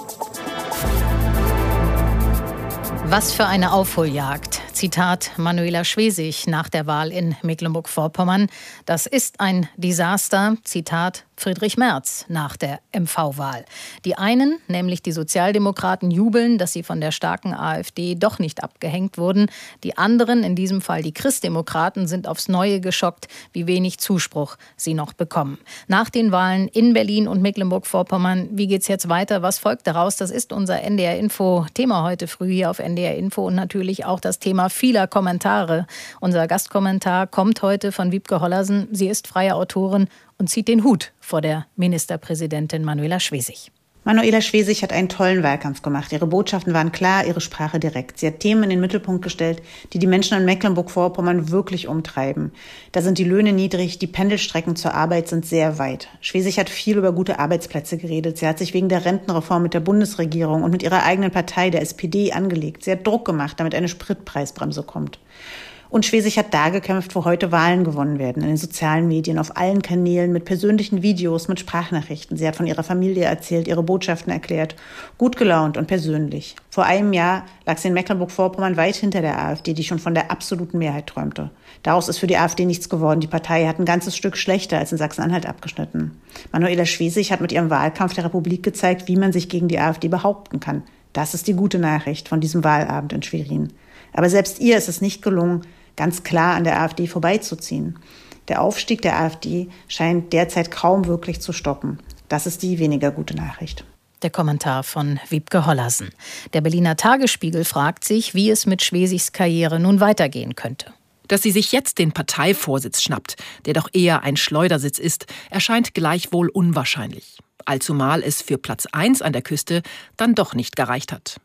[SPEAKER 6] Was für eine Aufholjagd. Zitat Manuela Schwesig nach der Wahl in Mecklenburg-Vorpommern. Das ist ein Desaster. Zitat Friedrich Merz nach der MV-Wahl. Die einen, nämlich die Sozialdemokraten, jubeln, dass sie von der starken AfD doch nicht abgehängt wurden. Die anderen, in diesem Fall die Christdemokraten, sind aufs Neue geschockt, wie wenig Zuspruch sie noch bekommen. Nach den Wahlen in Berlin und Mecklenburg-Vorpommern, wie geht's jetzt weiter? Was folgt daraus? Das ist unser NDR-Info-Thema heute früh hier auf NDR-Info und natürlich auch das Thema vieler Kommentare. Unser Gastkommentar kommt heute von Wiebke Hollersen. Sie ist freie Autorin und zieht den Hut vor der Ministerpräsidentin Manuela Schwesig.
[SPEAKER 18] Manuela Schwesig hat einen tollen Wahlkampf gemacht. Ihre Botschaften waren klar, ihre Sprache direkt. Sie hat Themen in den Mittelpunkt gestellt, die die Menschen in Mecklenburg-Vorpommern wirklich umtreiben. Da sind die Löhne niedrig, die Pendelstrecken zur Arbeit sind sehr weit. Schwesig hat viel über gute Arbeitsplätze geredet. Sie hat sich wegen der Rentenreform mit der Bundesregierung und mit ihrer eigenen Partei, der SPD, angelegt. Sie hat Druck gemacht, damit eine Spritpreisbremse kommt. Und Schwesig hat da gekämpft, wo heute Wahlen gewonnen werden, in den sozialen Medien, auf allen Kanälen, mit persönlichen Videos, mit Sprachnachrichten. Sie hat von ihrer Familie erzählt, ihre Botschaften erklärt, gut gelaunt und persönlich. Vor einem Jahr lag sie in Mecklenburg-Vorpommern weit hinter der AfD, die schon von der absoluten Mehrheit träumte. Daraus ist für die AfD nichts geworden. Die Partei hat ein ganzes Stück schlechter als in Sachsen-Anhalt abgeschnitten. Manuela Schwesig hat mit ihrem Wahlkampf der Republik gezeigt, wie man sich gegen die AfD behaupten kann. Das ist die gute Nachricht von diesem Wahlabend in Schwerin. Aber selbst ihr ist es nicht gelungen, ganz klar an der AfD vorbeizuziehen. Der Aufstieg der AfD scheint derzeit kaum wirklich zu stoppen. Das ist die weniger gute Nachricht.
[SPEAKER 6] Der Kommentar von Wiebke Hollersen. Der Berliner Tagesspiegel fragt sich, wie es mit Schwesigs Karriere nun weitergehen könnte.
[SPEAKER 19] Dass sie sich jetzt den Parteivorsitz schnappt, der doch eher ein Schleudersitz ist, erscheint gleichwohl unwahrscheinlich. Allzumal es für Platz 1 an der Küste dann doch nicht gereicht hat.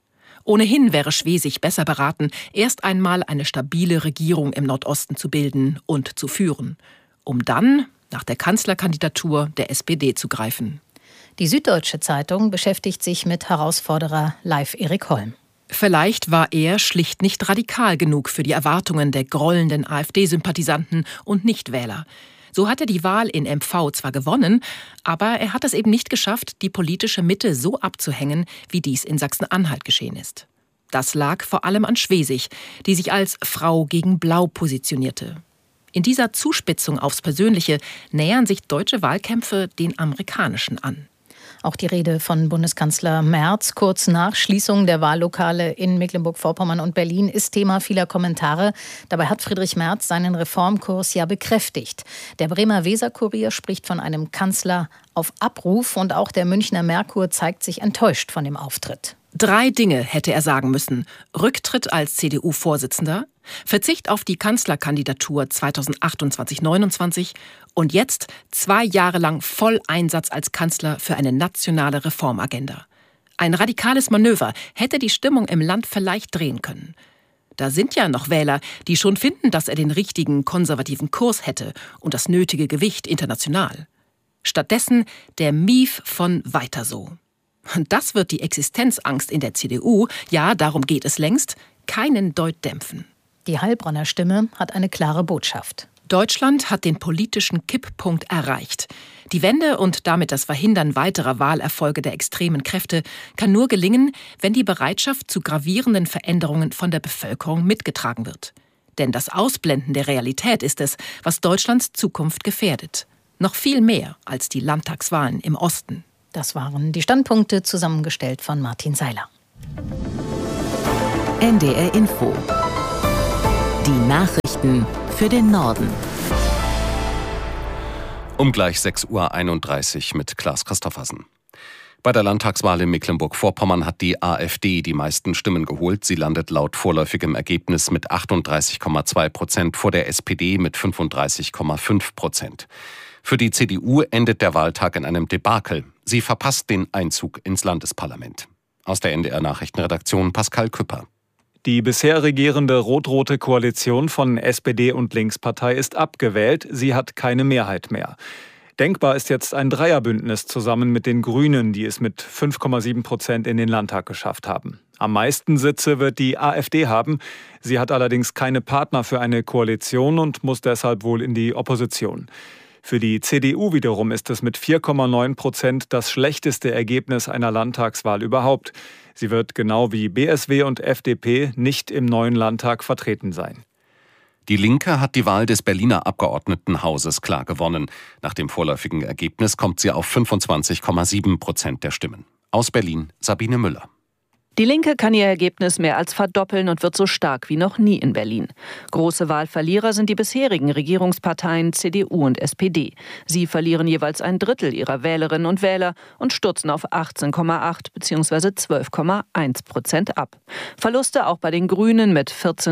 [SPEAKER 19] Ohnehin wäre Schwesig besser beraten, erst einmal eine stabile Regierung im Nordosten zu bilden und zu führen, um dann nach der Kanzlerkandidatur der SPD zu greifen.
[SPEAKER 6] Die Süddeutsche Zeitung beschäftigt sich mit Herausforderer Leif Erik Holm.
[SPEAKER 19] Vielleicht war er schlicht nicht radikal genug für die Erwartungen der grollenden AfD-Sympathisanten und Nichtwähler. So hat er die Wahl in MV zwar gewonnen, aber er hat es eben nicht geschafft, die politische Mitte so abzuhängen, wie dies in Sachsen-Anhalt geschehen ist. Das lag vor allem an Schwesig, die sich als Frau gegen Blau positionierte. In dieser Zuspitzung aufs Persönliche nähern sich deutsche Wahlkämpfe den amerikanischen an.
[SPEAKER 6] Auch die Rede von Bundeskanzler Merz kurz nach Schließung der Wahllokale in Mecklenburg-Vorpommern und Berlin ist Thema vieler Kommentare. Dabei hat Friedrich Merz seinen Reformkurs ja bekräftigt. Der Bremer Weser-Kurier spricht von einem Kanzler auf Abruf und auch der Münchner Merkur zeigt sich enttäuscht von dem Auftritt.
[SPEAKER 19] 3 Dinge hätte er sagen müssen. Rücktritt als CDU-Vorsitzender, Verzicht auf die Kanzlerkandidatur 2028-29 und jetzt 2 Jahre lang Volleinsatz als Kanzler für eine nationale Reformagenda. Ein radikales Manöver hätte die Stimmung im Land vielleicht drehen können. Da sind ja noch Wähler, die schon finden, dass er den richtigen konservativen Kurs hätte und das nötige Gewicht international. Stattdessen der Mief von Weiter so. Und das wird die Existenzangst in der CDU, ja, darum geht es längst, keinen Deut dämpfen.
[SPEAKER 6] Die Heilbronner Stimme hat eine klare Botschaft.
[SPEAKER 19] Deutschland hat den politischen Kipppunkt erreicht. Die Wende und damit das Verhindern weiterer Wahlerfolge der extremen Kräfte kann nur gelingen, wenn die Bereitschaft zu gravierenden Veränderungen von der Bevölkerung mitgetragen wird. Denn das Ausblenden der Realität ist es, was Deutschlands Zukunft gefährdet. Noch viel mehr als die Landtagswahlen im Osten.
[SPEAKER 6] Das waren die Standpunkte, zusammengestellt von Martin Seiler.
[SPEAKER 1] NDR Info. Die Nachrichten für den Norden.
[SPEAKER 2] Um gleich 6:31 Uhr mit Klaas Christoffersen. Bei der Landtagswahl in Mecklenburg-Vorpommern hat die AfD die meisten Stimmen geholt. Sie landet laut vorläufigem Ergebnis mit 38,2% vor der SPD mit 35,5%. Für die CDU endet der Wahltag in einem Debakel. Sie verpasst den Einzug ins Landesparlament. Aus der NDR-Nachrichtenredaktion Pascal Küpper.
[SPEAKER 20] Die bisher regierende rot-rote Koalition von SPD und Linkspartei ist abgewählt. Sie hat keine Mehrheit mehr. Denkbar ist jetzt ein Dreierbündnis zusammen mit den Grünen, die es mit 5,7% in den Landtag geschafft haben. Am meisten Sitze wird die AfD haben. Sie hat allerdings keine Partner für eine Koalition und muss deshalb wohl in die Opposition. Für die CDU wiederum ist es mit 4,9% das schlechteste Ergebnis einer Landtagswahl überhaupt. Sie wird genau wie BSW und FDP nicht im neuen Landtag vertreten sein.
[SPEAKER 2] Die Linke hat die Wahl des Berliner Abgeordnetenhauses klar gewonnen. Nach dem vorläufigen Ergebnis kommt sie auf 25,7% der Stimmen. Aus Berlin Sabine Müller.
[SPEAKER 21] Die Linke kann ihr Ergebnis mehr als verdoppeln und wird so stark wie noch nie in Berlin. Große Wahlverlierer sind die bisherigen Regierungsparteien CDU und SPD. Sie verlieren jeweils 1/3 ihrer Wählerinnen und Wähler und stürzen auf 18,8 bzw. 12,1% ab. Verluste auch bei den Grünen mit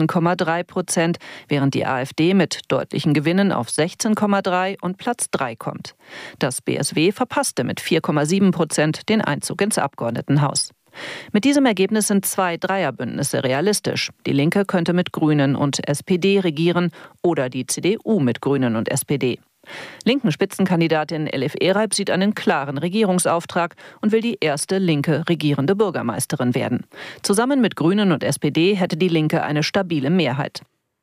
[SPEAKER 21] 14,3%, während die AfD mit deutlichen Gewinnen auf 16,3 und Platz 3 kommt. Das BSW verpasste mit 4,7% den Einzug ins Abgeordnetenhaus. Mit diesem Ergebnis sind 2 Dreierbündnisse realistisch. Die Linke könnte mit Grünen und SPD regieren oder die CDU mit Grünen und SPD. Linken Spitzenkandidatin Elif Ereib sieht einen klaren Regierungsauftrag und will die erste linke regierende Bürgermeisterin werden. Zusammen mit Grünen und SPD hätte die Linke eine stabile Mehrheit.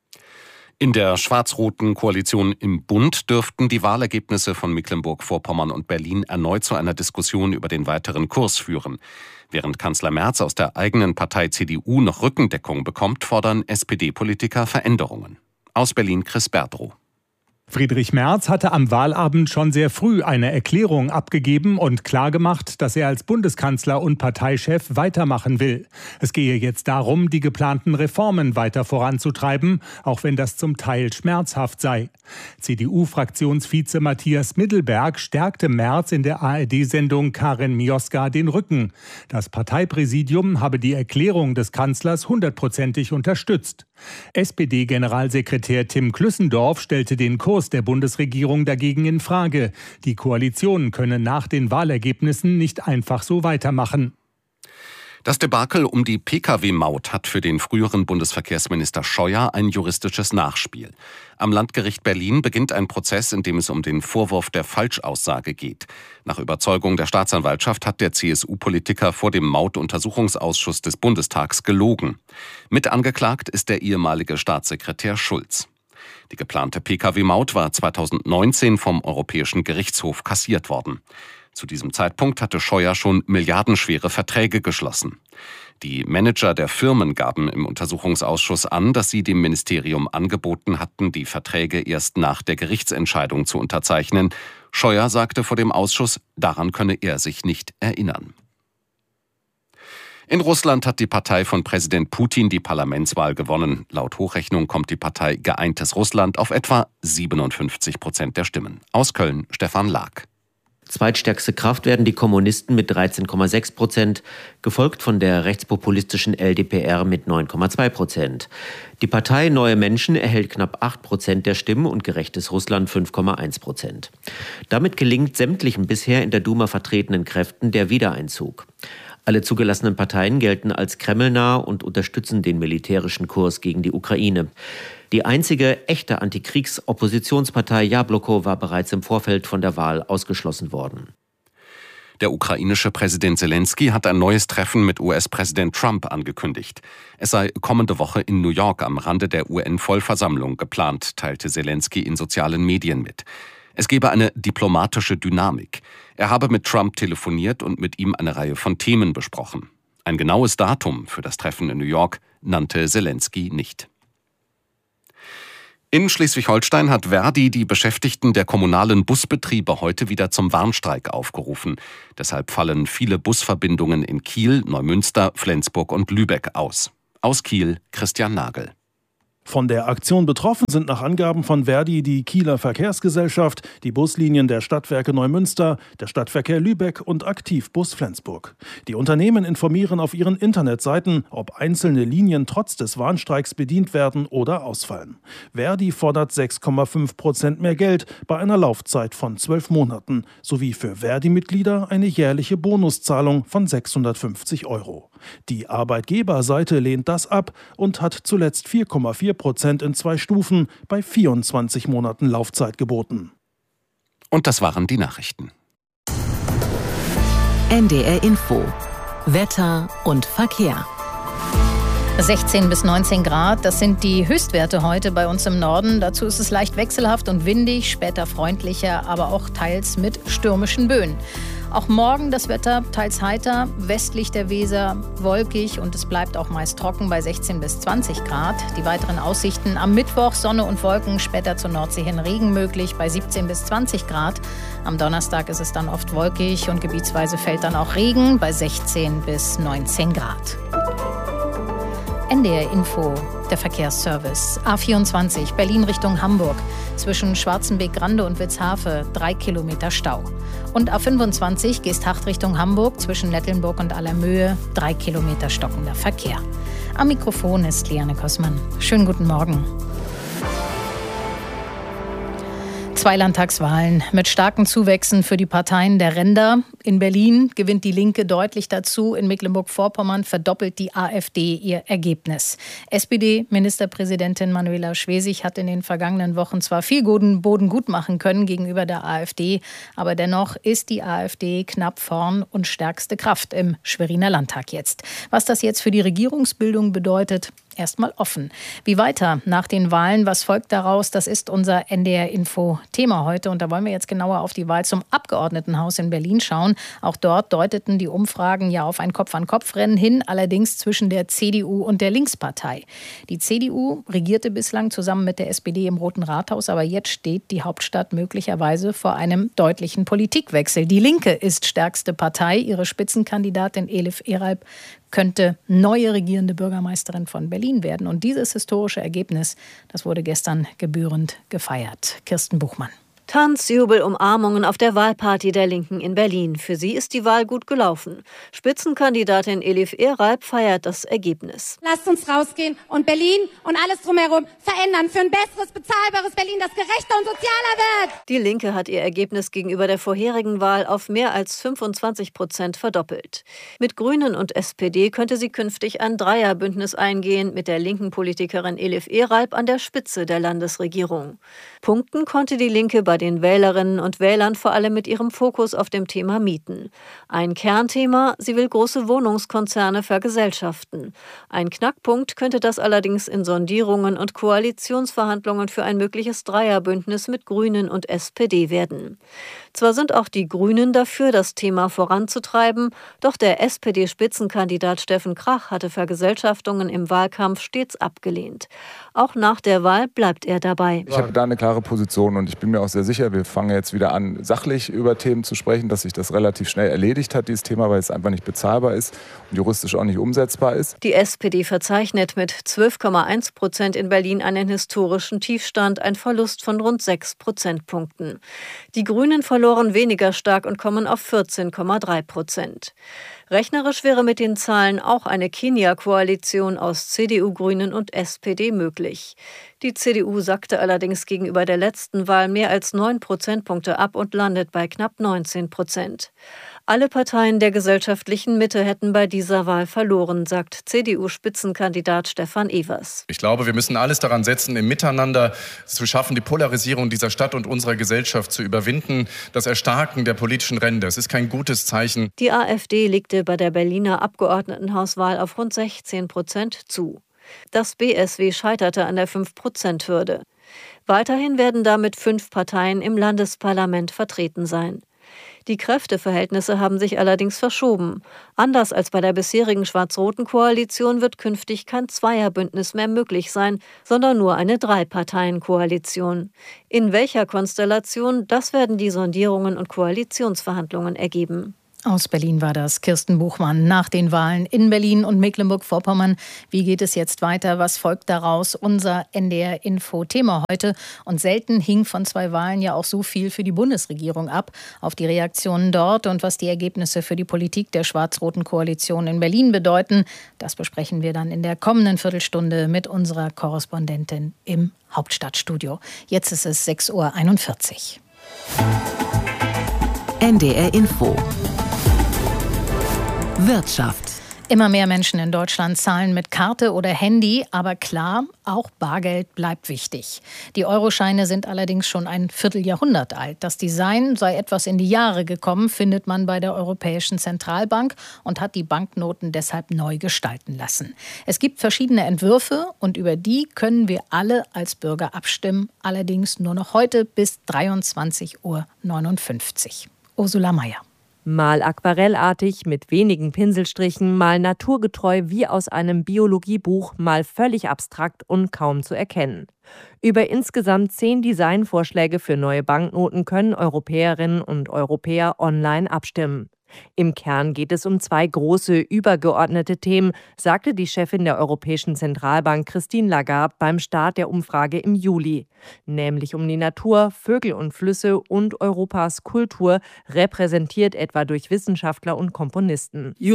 [SPEAKER 2] In der schwarz-roten Koalition im Bund dürften die Wahlergebnisse von Mecklenburg-Vorpommern und Berlin erneut zu einer Diskussion über den weiteren Kurs führen. Während Kanzler Merz aus der eigenen Partei CDU noch Rückendeckung bekommt, fordern SPD-Politiker Veränderungen. Aus Berlin Chris Berdrow.
[SPEAKER 22] Friedrich Merz hatte am Wahlabend schon sehr früh eine Erklärung abgegeben und klargemacht, dass er als Bundeskanzler und Parteichef weitermachen will. Es gehe jetzt darum, die geplanten Reformen weiter voranzutreiben, auch wenn das zum Teil schmerzhaft sei. CDU-Fraktionsvize Matthias Middelberg stärkte Merz in der ARD-Sendung Karin Mioska den Rücken. Das Parteipräsidium habe die Erklärung des Kanzlers 100%ig unterstützt. SPD-Generalsekretär Tim Klüssendorf stellte den Kurs der Bundesregierung dagegen in Frage. Die Koalition könne nach den Wahlergebnissen nicht einfach so weitermachen.
[SPEAKER 2] Das Debakel um die Pkw-Maut hat für den früheren Bundesverkehrsminister Scheuer ein juristisches Nachspiel. Am Landgericht Berlin beginnt ein Prozess, in dem es um den Vorwurf der Falschaussage geht. Nach Überzeugung der Staatsanwaltschaft hat der CSU-Politiker vor dem Mautuntersuchungsausschuss des Bundestags gelogen. Mit angeklagt ist der ehemalige Staatssekretär Schulz. Die geplante Pkw-Maut war 2019 vom Europäischen Gerichtshof kassiert worden. Zu diesem Zeitpunkt hatte Scheuer schon milliardenschwere Verträge geschlossen. Die Manager der Firmen gaben im Untersuchungsausschuss an, dass sie dem Ministerium angeboten hatten, die Verträge erst nach der Gerichtsentscheidung zu unterzeichnen. Scheuer sagte vor dem Ausschuss, daran könne er sich nicht erinnern. In Russland hat die Partei von Präsident Putin die Parlamentswahl gewonnen. Laut Hochrechnung kommt die Partei Geeintes Russland auf etwa 57% der Stimmen. Aus Köln Stefan Lag.
[SPEAKER 3] Zweitstärkste Kraft werden die Kommunisten mit 13,6%, gefolgt von der rechtspopulistischen LDPR mit 9,2%. Die Partei Neue Menschen erhält knapp 8% der Stimmen und Gerechtes Russland 5,1%. Damit gelingt sämtlichen bisher in der Duma vertretenen Kräften der Wiedereinzug. Alle zugelassenen Parteien gelten als kremlnah und unterstützen den militärischen Kurs gegen die Ukraine. Die einzige echte Antikriegs-Oppositionspartei Jabloko war bereits im Vorfeld von der Wahl ausgeschlossen worden.
[SPEAKER 2] Der ukrainische Präsident Zelensky hat ein neues Treffen mit US-Präsident Trump angekündigt. Es sei kommende Woche in New York am Rande der UN-Vollversammlung geplant, teilte Zelensky in sozialen Medien mit. Es gebe eine diplomatische Dynamik. Er habe mit Trump telefoniert und mit ihm eine Reihe von Themen besprochen. Ein genaues Datum für das Treffen in New York nannte Zelensky nicht. In Schleswig-Holstein hat Verdi die Beschäftigten der kommunalen Busbetriebe heute wieder zum Warnstreik aufgerufen. Deshalb fallen viele Busverbindungen in Kiel, Neumünster, Flensburg und Lübeck aus. Aus Kiel Christian Nagel.
[SPEAKER 4] Von der Aktion betroffen sind nach Angaben von Verdi die Kieler Verkehrsgesellschaft, die Buslinien der Stadtwerke Neumünster, der Stadtverkehr Lübeck und Aktivbus Flensburg. Die Unternehmen informieren auf ihren Internetseiten, ob einzelne Linien trotz des Warnstreiks bedient werden oder ausfallen. Verdi fordert 6,5% mehr Geld bei einer Laufzeit von 12 Monaten sowie für Verdi-Mitglieder eine jährliche Bonuszahlung von 650 €. Die Arbeitgeberseite lehnt das ab und hat zuletzt 4,4% in 2 Stufen bei 24 Monaten Laufzeit geboten.
[SPEAKER 2] Und das waren die Nachrichten.
[SPEAKER 1] NDR Info. Wetter und Verkehr.
[SPEAKER 6] 16 bis 19 Grad, das sind die Höchstwerte heute bei uns im Norden. Dazu ist es leicht wechselhaft und windig, später freundlicher, aber auch teils mit stürmischen Böen. Auch morgen das Wetter teils heiter, westlich der Weser wolkig und es bleibt auch meist trocken bei 16 bis 20 Grad. Die weiteren Aussichten am Mittwoch Sonne und Wolken, später zur Nordsee hin Regen möglich bei 17 bis 20 Grad. Am Donnerstag ist es dann oft wolkig und gebietsweise fällt dann auch Regen bei 16 bis 19 Grad. NDR Info, der Verkehrsservice. A24 Berlin Richtung Hamburg. Zwischen Schwarzenbeek-Grande und Witzhafe 3 Kilometer Stau. Und A25 Geesthacht Richtung Hamburg zwischen Nettelnburg und Allermöhe 3 Kilometer stockender Verkehr. Am Mikrofon ist Liane Kossmann. Schönen guten Morgen. 2 Landtagswahlen mit starken Zuwächsen für die Parteien der Ränder. In Berlin gewinnt die Linke deutlich dazu. In Mecklenburg-Vorpommern verdoppelt die AfD ihr Ergebnis. SPD-Ministerpräsidentin Manuela Schwesig hat in den vergangenen Wochen zwar viel Boden gut machen können gegenüber der AfD, aber dennoch ist die AfD knapp vorn und stärkste Kraft im Schweriner Landtag jetzt. Was das jetzt für die Regierungsbildung bedeutet, erstmal offen. Wie weiter nach den Wahlen, was folgt daraus, das ist unser NDR-Info-Thema heute. Und da wollen wir jetzt genauer auf die Wahl zum Abgeordnetenhaus in Berlin schauen. Auch dort deuteten die Umfragen ja auf ein Kopf-an-Kopf-Rennen hin, allerdings zwischen der CDU und der Linkspartei. Die CDU regierte bislang zusammen mit der SPD im Roten Rathaus, aber jetzt steht die Hauptstadt möglicherweise vor einem deutlichen Politikwechsel. Die Linke ist stärkste Partei. Ihre Spitzenkandidatin Elif Eralp könnte neue regierende Bürgermeisterin von Berlin werden. Und dieses historische Ergebnis, das wurde gestern gebührend gefeiert. Kirsten Buchmann.
[SPEAKER 5] Tanz, Jubel, Umarmungen auf der Wahlparty der Linken in Berlin. Für sie ist die Wahl gut gelaufen. Spitzenkandidatin Elif Eralp feiert das Ergebnis.
[SPEAKER 7] Lasst uns rausgehen und Berlin und alles drumherum verändern für ein besseres, bezahlbares Berlin, das gerechter und sozialer wird.
[SPEAKER 5] Die Linke hat ihr Ergebnis gegenüber der vorherigen Wahl auf mehr als 25% verdoppelt. Mit Grünen und SPD könnte sie künftig ein Dreierbündnis eingehen, mit der linken Politikerin Elif Eralp an der Spitze der Landesregierung. Punkten konnte die Linke bei den Wählerinnen und Wählern vor allem mit ihrem Fokus auf dem Thema Mieten. Ein Kernthema, sie will große Wohnungskonzerne vergesellschaften. Ein Knackpunkt könnte das allerdings in Sondierungen und Koalitionsverhandlungen für ein mögliches Dreierbündnis mit Grünen und SPD werden. Zwar sind auch die Grünen dafür, das Thema voranzutreiben, doch der SPD-Spitzenkandidat Steffen Krach hatte Vergesellschaftungen im Wahlkampf stets abgelehnt. Auch nach der Wahl bleibt er dabei.
[SPEAKER 23] Ich habe da eine klare Position und ich bin mir auch sehr sicher, wir fangen jetzt wieder an, sachlich über Themen zu sprechen, dass sich das relativ schnell erledigt hat, dieses Thema, weil es einfach nicht bezahlbar ist und juristisch auch nicht umsetzbar ist.
[SPEAKER 5] Die SPD verzeichnet mit 12,1% in Berlin einen historischen Tiefstand, ein Verlust von rund 6 Prozentpunkten. Die Grünen verloren weniger stark und kommen auf 14,3%. Rechnerisch wäre mit den Zahlen auch eine Kenia-Koalition aus CDU, Grünen und SPD möglich. Die CDU sackte allerdings gegenüber der letzten Wahl mehr als 9 Prozentpunkte ab und landet bei knapp 19%. Alle Parteien der gesellschaftlichen Mitte hätten bei dieser Wahl verloren, sagt CDU-Spitzenkandidat Stefan Evers.
[SPEAKER 24] Ich glaube, wir müssen alles daran setzen, im Miteinander zu schaffen, die Polarisierung dieser Stadt und unserer Gesellschaft zu überwinden, das Erstarken der politischen Ränder. Es ist kein gutes Zeichen.
[SPEAKER 5] Die AfD legte bei der Berliner Abgeordnetenhauswahl auf rund 16% zu. Das BSW scheiterte an der 5%-Hürde. Weiterhin werden damit 5 Parteien im Landesparlament vertreten sein. Die Kräfteverhältnisse haben sich allerdings verschoben. Anders als bei der bisherigen schwarz-roten Koalition wird künftig kein Zweierbündnis mehr möglich sein, sondern nur eine 3-Parteien-Koalition. In welcher Konstellation, das werden die Sondierungen und Koalitionsverhandlungen ergeben.
[SPEAKER 6] Aus Berlin war das Kirsten Buchmann. Nach den Wahlen in Berlin und Mecklenburg-Vorpommern. Wie geht es jetzt weiter? Was folgt daraus? Unser NDR-Info-Thema heute. Und selten hing von 2 Wahlen ja auch so viel für die Bundesregierung ab. Auf die Reaktionen dort und was die Ergebnisse für die Politik der schwarz-roten Koalition in Berlin bedeuten, das besprechen wir dann in der kommenden Viertelstunde mit unserer Korrespondentin im Hauptstadtstudio. Jetzt ist es 6:41 Uhr.
[SPEAKER 1] NDR Info. Wirtschaft.
[SPEAKER 6] Immer mehr Menschen in Deutschland zahlen mit Karte oder Handy, aber klar, auch Bargeld bleibt wichtig. Die Euroscheine sind allerdings schon ein Vierteljahrhundert alt. Das Design sei etwas in die Jahre gekommen, findet man bei der Europäischen Zentralbank und hat die Banknoten deshalb neu gestalten lassen. Es gibt verschiedene Entwürfe und über die können wir alle als Bürger abstimmen, allerdings nur noch heute bis 23:59 Uhr. Ursula Mayer.
[SPEAKER 25] Mal aquarellartig mit wenigen Pinselstrichen, mal naturgetreu wie aus einem Biologiebuch, mal völlig abstrakt und kaum zu erkennen. Über insgesamt 10 Designvorschläge für neue Banknoten können Europäerinnen und Europäer online abstimmen. Im Kern geht es um 2 große, übergeordnete Themen, sagte die Chefin der Europäischen Zentralbank Christine Lagarde beim Start der Umfrage im Juli. Nämlich um die Natur, Vögel und Flüsse und Europas Kultur, repräsentiert etwa durch Wissenschaftler und Komponisten.
[SPEAKER 26] Sie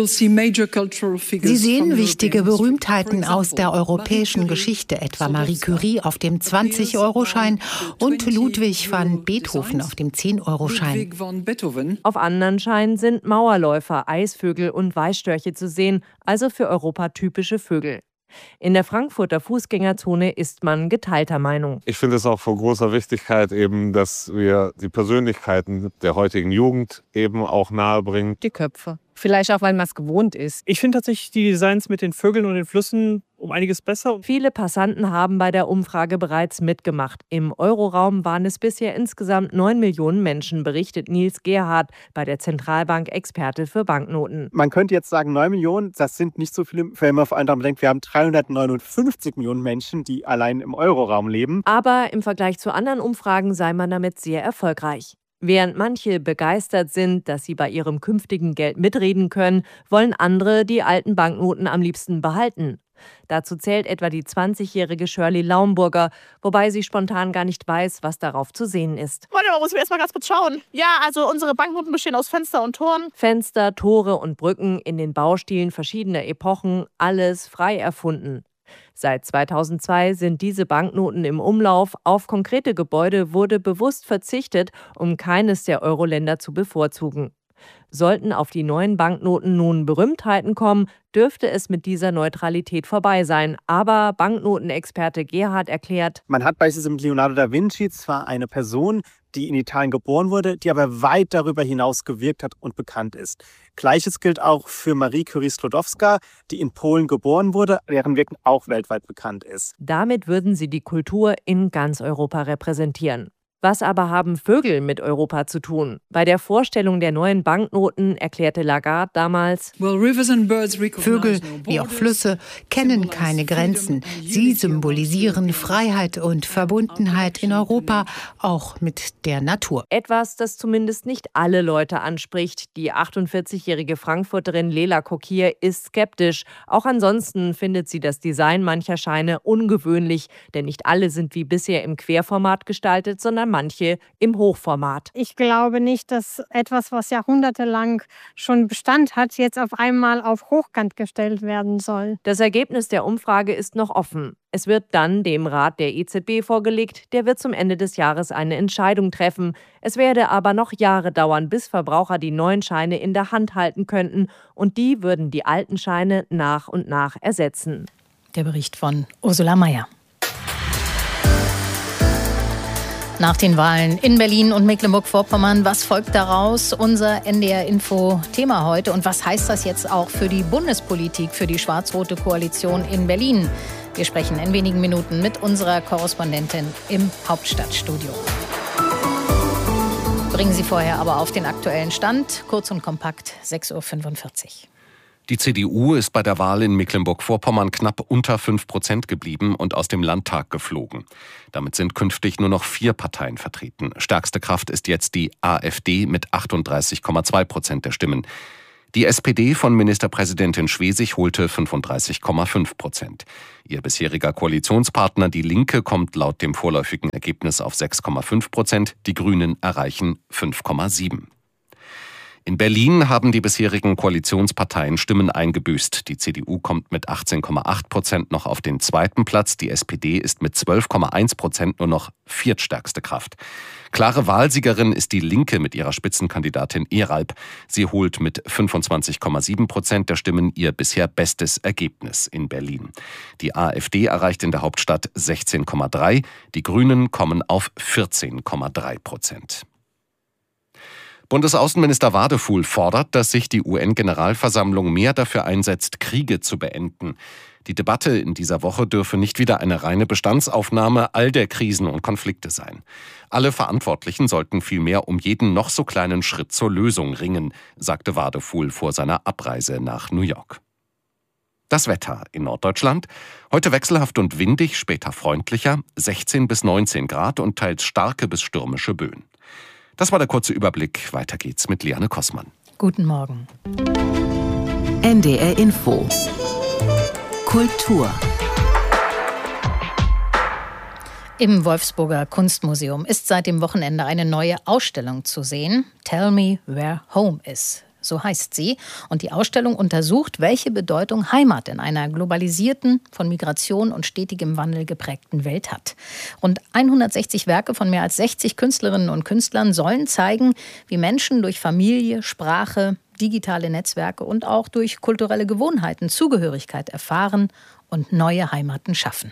[SPEAKER 26] sehen wichtige Berühmtheiten aus der europäischen Geschichte, etwa Marie Curie auf dem 20-Euro-Schein und Ludwig van Beethoven auf dem 10-Euro-Schein.
[SPEAKER 25] Auf anderen Scheinen sind Mauerläufer, Eisvögel und Weißstörche zu sehen, also für Europa typische Vögel. In der Frankfurter Fußgängerzone ist man geteilter Meinung.
[SPEAKER 27] Ich finde es auch von großer Wichtigkeit eben, dass wir die Persönlichkeiten der heutigen Jugend eben auch nahebringen.
[SPEAKER 28] Die Köpfe. Vielleicht auch, weil man es gewohnt ist.
[SPEAKER 29] Ich finde tatsächlich die Designs mit den Vögeln und den Flüssen um einiges besser.
[SPEAKER 25] Viele Passanten haben bei der Umfrage bereits mitgemacht. Im Euroraum waren es bisher insgesamt 9 Millionen Menschen, berichtet Nils Gerhardt, bei der Zentralbank Experte für Banknoten.
[SPEAKER 30] Man könnte jetzt sagen, 9 Millionen, das sind nicht so viele, wenn man vor allem denkt, wir haben 359 Millionen Menschen, die allein im Euroraum leben.
[SPEAKER 25] Aber im Vergleich zu anderen Umfragen sei man damit sehr erfolgreich. Während manche begeistert sind, dass sie bei ihrem künftigen Geld mitreden können, wollen andere die alten Banknoten am liebsten behalten. Dazu zählt etwa die 20-jährige Shirley Laumburger, wobei sie spontan gar nicht weiß, was darauf zu sehen ist.
[SPEAKER 8] Warte mal, muss ich erst mal ganz kurz schauen. Ja, also unsere Banknoten bestehen aus Fenster und Toren.
[SPEAKER 25] Fenster, Tore und Brücken in den Baustilen verschiedener Epochen, alles frei erfunden. Seit 2002 sind diese Banknoten im Umlauf. Auf konkrete Gebäude wurde bewusst verzichtet, um keines der Euro-Länder zu bevorzugen. Sollten auf die neuen Banknoten nun Berühmtheiten kommen, dürfte es mit dieser Neutralität vorbei sein. Aber Banknotenexperte Gerhard erklärt:
[SPEAKER 30] Man hat beispielsweise mit Leonardo da Vinci zwar eine Person, die in Italien geboren wurde, die aber weit darüber hinaus gewirkt hat und bekannt ist. Gleiches gilt auch für Marie Curie-Sklodowska, die in Polen geboren wurde, deren Wirken auch weltweit bekannt ist.
[SPEAKER 25] Damit würden sie die Kultur in ganz Europa repräsentieren. Was aber haben Vögel mit Europa zu tun? Bei der Vorstellung der neuen Banknoten erklärte Lagarde damals:
[SPEAKER 26] Vögel, wie auch Flüsse, kennen keine Grenzen. Sie symbolisieren Freiheit und Verbundenheit in Europa, auch mit der Natur.
[SPEAKER 25] Etwas, das zumindest nicht alle Leute anspricht. Die 48-jährige Frankfurterin Lela Kokir ist skeptisch. Auch ansonsten findet sie das Design mancher Scheine ungewöhnlich, denn nicht alle sind wie bisher im Querformat gestaltet, sondern manche im Hochformat.
[SPEAKER 9] Ich glaube nicht, dass etwas, was jahrhundertelang schon Bestand hat, jetzt auf einmal auf Hochkant gestellt werden soll.
[SPEAKER 25] Das Ergebnis der Umfrage ist noch offen. Es wird dann dem Rat der EZB vorgelegt. Der wird zum Ende des Jahres eine Entscheidung treffen. Es werde aber noch Jahre dauern, bis Verbraucher die neuen Scheine in der Hand halten könnten. Und die würden die alten Scheine nach und nach ersetzen.
[SPEAKER 6] Der Bericht von Ursula Mayer. Nach den Wahlen in Berlin und Mecklenburg-Vorpommern, was folgt daraus? Unser NDR-Info-Thema heute. Und was heißt das jetzt auch für die Bundespolitik, für die schwarz-rote Koalition in Berlin? Wir sprechen in wenigen Minuten mit unserer Korrespondentin im Hauptstadtstudio. Bringen Sie vorher aber auf den aktuellen Stand. Kurz und kompakt, 6:45 Uhr.
[SPEAKER 2] Die CDU ist bei der Wahl in Mecklenburg-Vorpommern knapp unter 5% geblieben und aus dem Landtag geflogen. Damit sind künftig nur noch 4 Parteien vertreten. Stärkste Kraft ist jetzt die AfD mit 38,2% der Stimmen. Die SPD von Ministerpräsidentin Schwesig holte 35,5%. Ihr bisheriger Koalitionspartner Die Linke kommt laut dem vorläufigen Ergebnis auf 6,5%. Die Grünen erreichen 5,7%. In Berlin haben die bisherigen Koalitionsparteien Stimmen eingebüßt. Die CDU kommt mit 18,8% noch auf den zweiten Platz. Die SPD ist mit 12,1% nur noch viertstärkste Kraft. Klare Wahlsiegerin ist die Linke mit ihrer Spitzenkandidatin Eralp. Sie holt mit 25,7% der Stimmen ihr bisher bestes Ergebnis in Berlin. Die AfD erreicht in der Hauptstadt 16,3%. Die Grünen kommen auf 14,3%. Bundesaußenminister Wadefuhl fordert, dass sich die UN-Generalversammlung mehr dafür einsetzt, Kriege zu beenden. Die Debatte in dieser Woche dürfe nicht wieder eine reine Bestandsaufnahme all der Krisen und Konflikte sein. Alle Verantwortlichen sollten vielmehr um jeden noch so kleinen Schritt zur Lösung ringen, sagte Wadefuhl vor seiner Abreise nach New York. Das Wetter in Norddeutschland. Heute wechselhaft und windig, später freundlicher, 16 bis 19 Grad und teils starke bis stürmische Böen. Das war der kurze Überblick. Weiter geht's mit Liane Kossmann.
[SPEAKER 6] Guten Morgen.
[SPEAKER 1] NDR Info. Kultur.
[SPEAKER 6] Im Wolfsburger Kunstmuseum ist seit dem Wochenende eine neue Ausstellung zu sehen. Tell Me Where Home Is. So heißt sie. Und die Ausstellung untersucht, welche Bedeutung Heimat in einer globalisierten, von Migration und stetigem Wandel geprägten Welt hat. Rund 160 Werke von mehr als 60 Künstlerinnen und Künstlern sollen zeigen, wie Menschen durch Familie, Sprache, digitale Netzwerke und auch durch kulturelle Gewohnheiten Zugehörigkeit erfahren und neue Heimaten schaffen.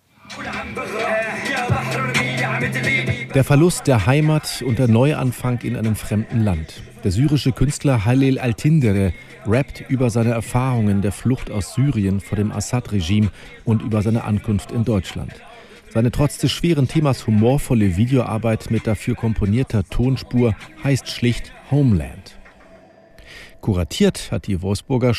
[SPEAKER 10] Der Verlust der Heimat und der Neuanfang in einem fremden Land. Der syrische Künstler Halil Altindere rappt über seine Erfahrungen der Flucht aus Syrien vor dem Assad-Regime und über seine Ankunft in Deutschland. Seine trotz des schweren Themas humorvolle Videoarbeit mit dafür komponierter Tonspur heißt schlicht Homeland. Kuratiert hat die Wolfsburger Schau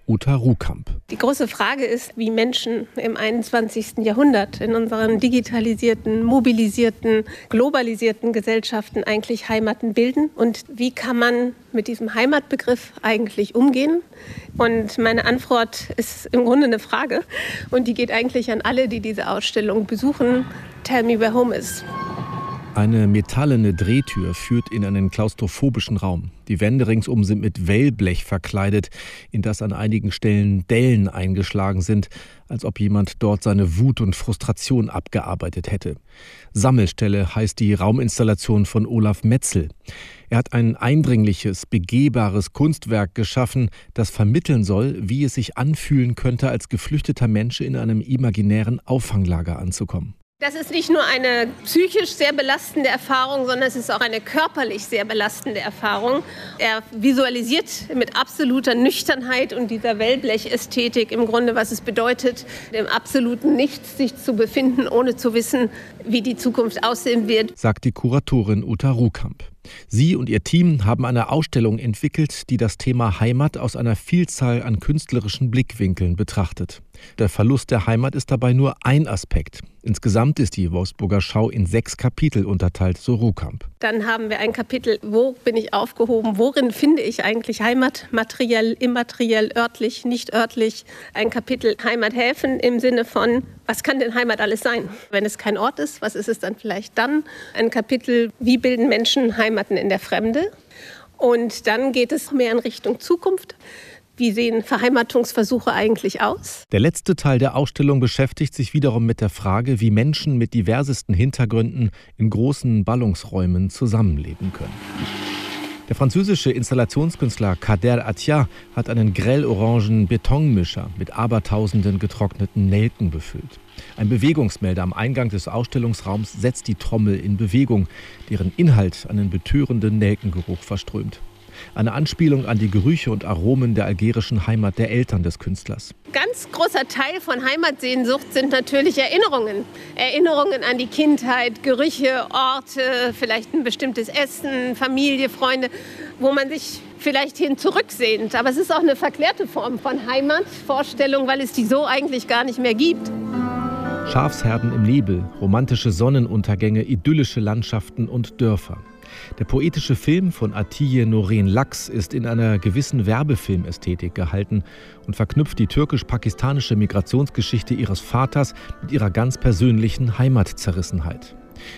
[SPEAKER 10] Uta Ruhkamp.
[SPEAKER 11] Die große Frage ist, wie Menschen im 21. Jahrhundert in unseren digitalisierten, mobilisierten, globalisierten Gesellschaften eigentlich Heimaten bilden und wie kann man mit diesem Heimatbegriff eigentlich umgehen. Und meine Antwort ist im Grunde eine Frage und die geht eigentlich an alle, die diese Ausstellung besuchen. Tell me where home is.
[SPEAKER 10] Eine metallene Drehtür führt in einen klaustrophobischen Raum. Die Wände ringsum sind mit Wellblech verkleidet, in das an einigen Stellen Dellen eingeschlagen sind, als ob jemand dort seine Wut und Frustration abgearbeitet hätte. Sammelstelle heißt die Rauminstallation von Olaf Metzel. Er hat ein eindringliches, begehbares Kunstwerk geschaffen, das vermitteln soll, wie es sich anfühlen könnte, als geflüchteter Mensch in einem imaginären Auffanglager anzukommen.
[SPEAKER 11] Das ist nicht nur eine psychisch sehr belastende Erfahrung, sondern es ist auch eine körperlich sehr belastende Erfahrung. Er visualisiert mit absoluter Nüchternheit und dieser Wellblechästhetik im Grunde, was es bedeutet, im absoluten Nichts sich zu befinden, ohne zu wissen, wie die Zukunft aussehen wird,
[SPEAKER 10] sagt die Kuratorin Uta Ruhkamp. Sie und ihr Team haben eine Ausstellung entwickelt, die das Thema Heimat aus einer Vielzahl an künstlerischen Blickwinkeln betrachtet. Der Verlust der Heimat ist dabei nur ein Aspekt. Insgesamt ist die Wolfsburger Schau in 6 Kapitel unterteilt, so Ruhkamp.
[SPEAKER 11] Dann haben wir ein Kapitel, wo bin ich aufgehoben, worin finde ich eigentlich Heimat, materiell, immateriell, örtlich, nicht örtlich. Ein Kapitel Heimathäfen im Sinne von, was kann denn Heimat alles sein? Wenn es kein Ort ist, was ist es dann vielleicht dann? Ein Kapitel, wie bilden Menschen Heimaten in der Fremde? Und dann geht es mehr in Richtung Zukunft. Wie sehen Verheimatungsversuche eigentlich aus?
[SPEAKER 10] Der letzte Teil der Ausstellung beschäftigt sich wiederum mit der Frage, wie Menschen mit diversesten Hintergründen in großen Ballungsräumen zusammenleben können. Der französische Installationskünstler Kader Attia hat einen grell-orangen Betonmischer mit abertausenden getrockneten Nelken befüllt. Ein Bewegungsmelder am Eingang des Ausstellungsraums setzt die Trommel in Bewegung, deren Inhalt einen betörenden Nelkengeruch verströmt. Eine Anspielung an die Gerüche und Aromen der algerischen Heimat der Eltern des Künstlers.
[SPEAKER 11] Ganz großer Teil von Heimatsehnsucht sind natürlich Erinnerungen. Erinnerungen an die Kindheit, Gerüche, Orte, vielleicht ein bestimmtes Essen, Familie, Freunde, wo man sich vielleicht hin zurücksehnt. Aber es ist auch eine verklärte Form von Heimatvorstellung, weil es die so eigentlich gar nicht mehr gibt.
[SPEAKER 10] Schafsherden im Nebel, romantische Sonnenuntergänge, idyllische Landschaften und Dörfer. Der poetische Film von Atiye Noren Laks ist in einer gewissen Werbefilmästhetik gehalten und verknüpft die türkisch-pakistanische Migrationsgeschichte ihres Vaters mit ihrer ganz persönlichen Heimatzerrissenheit.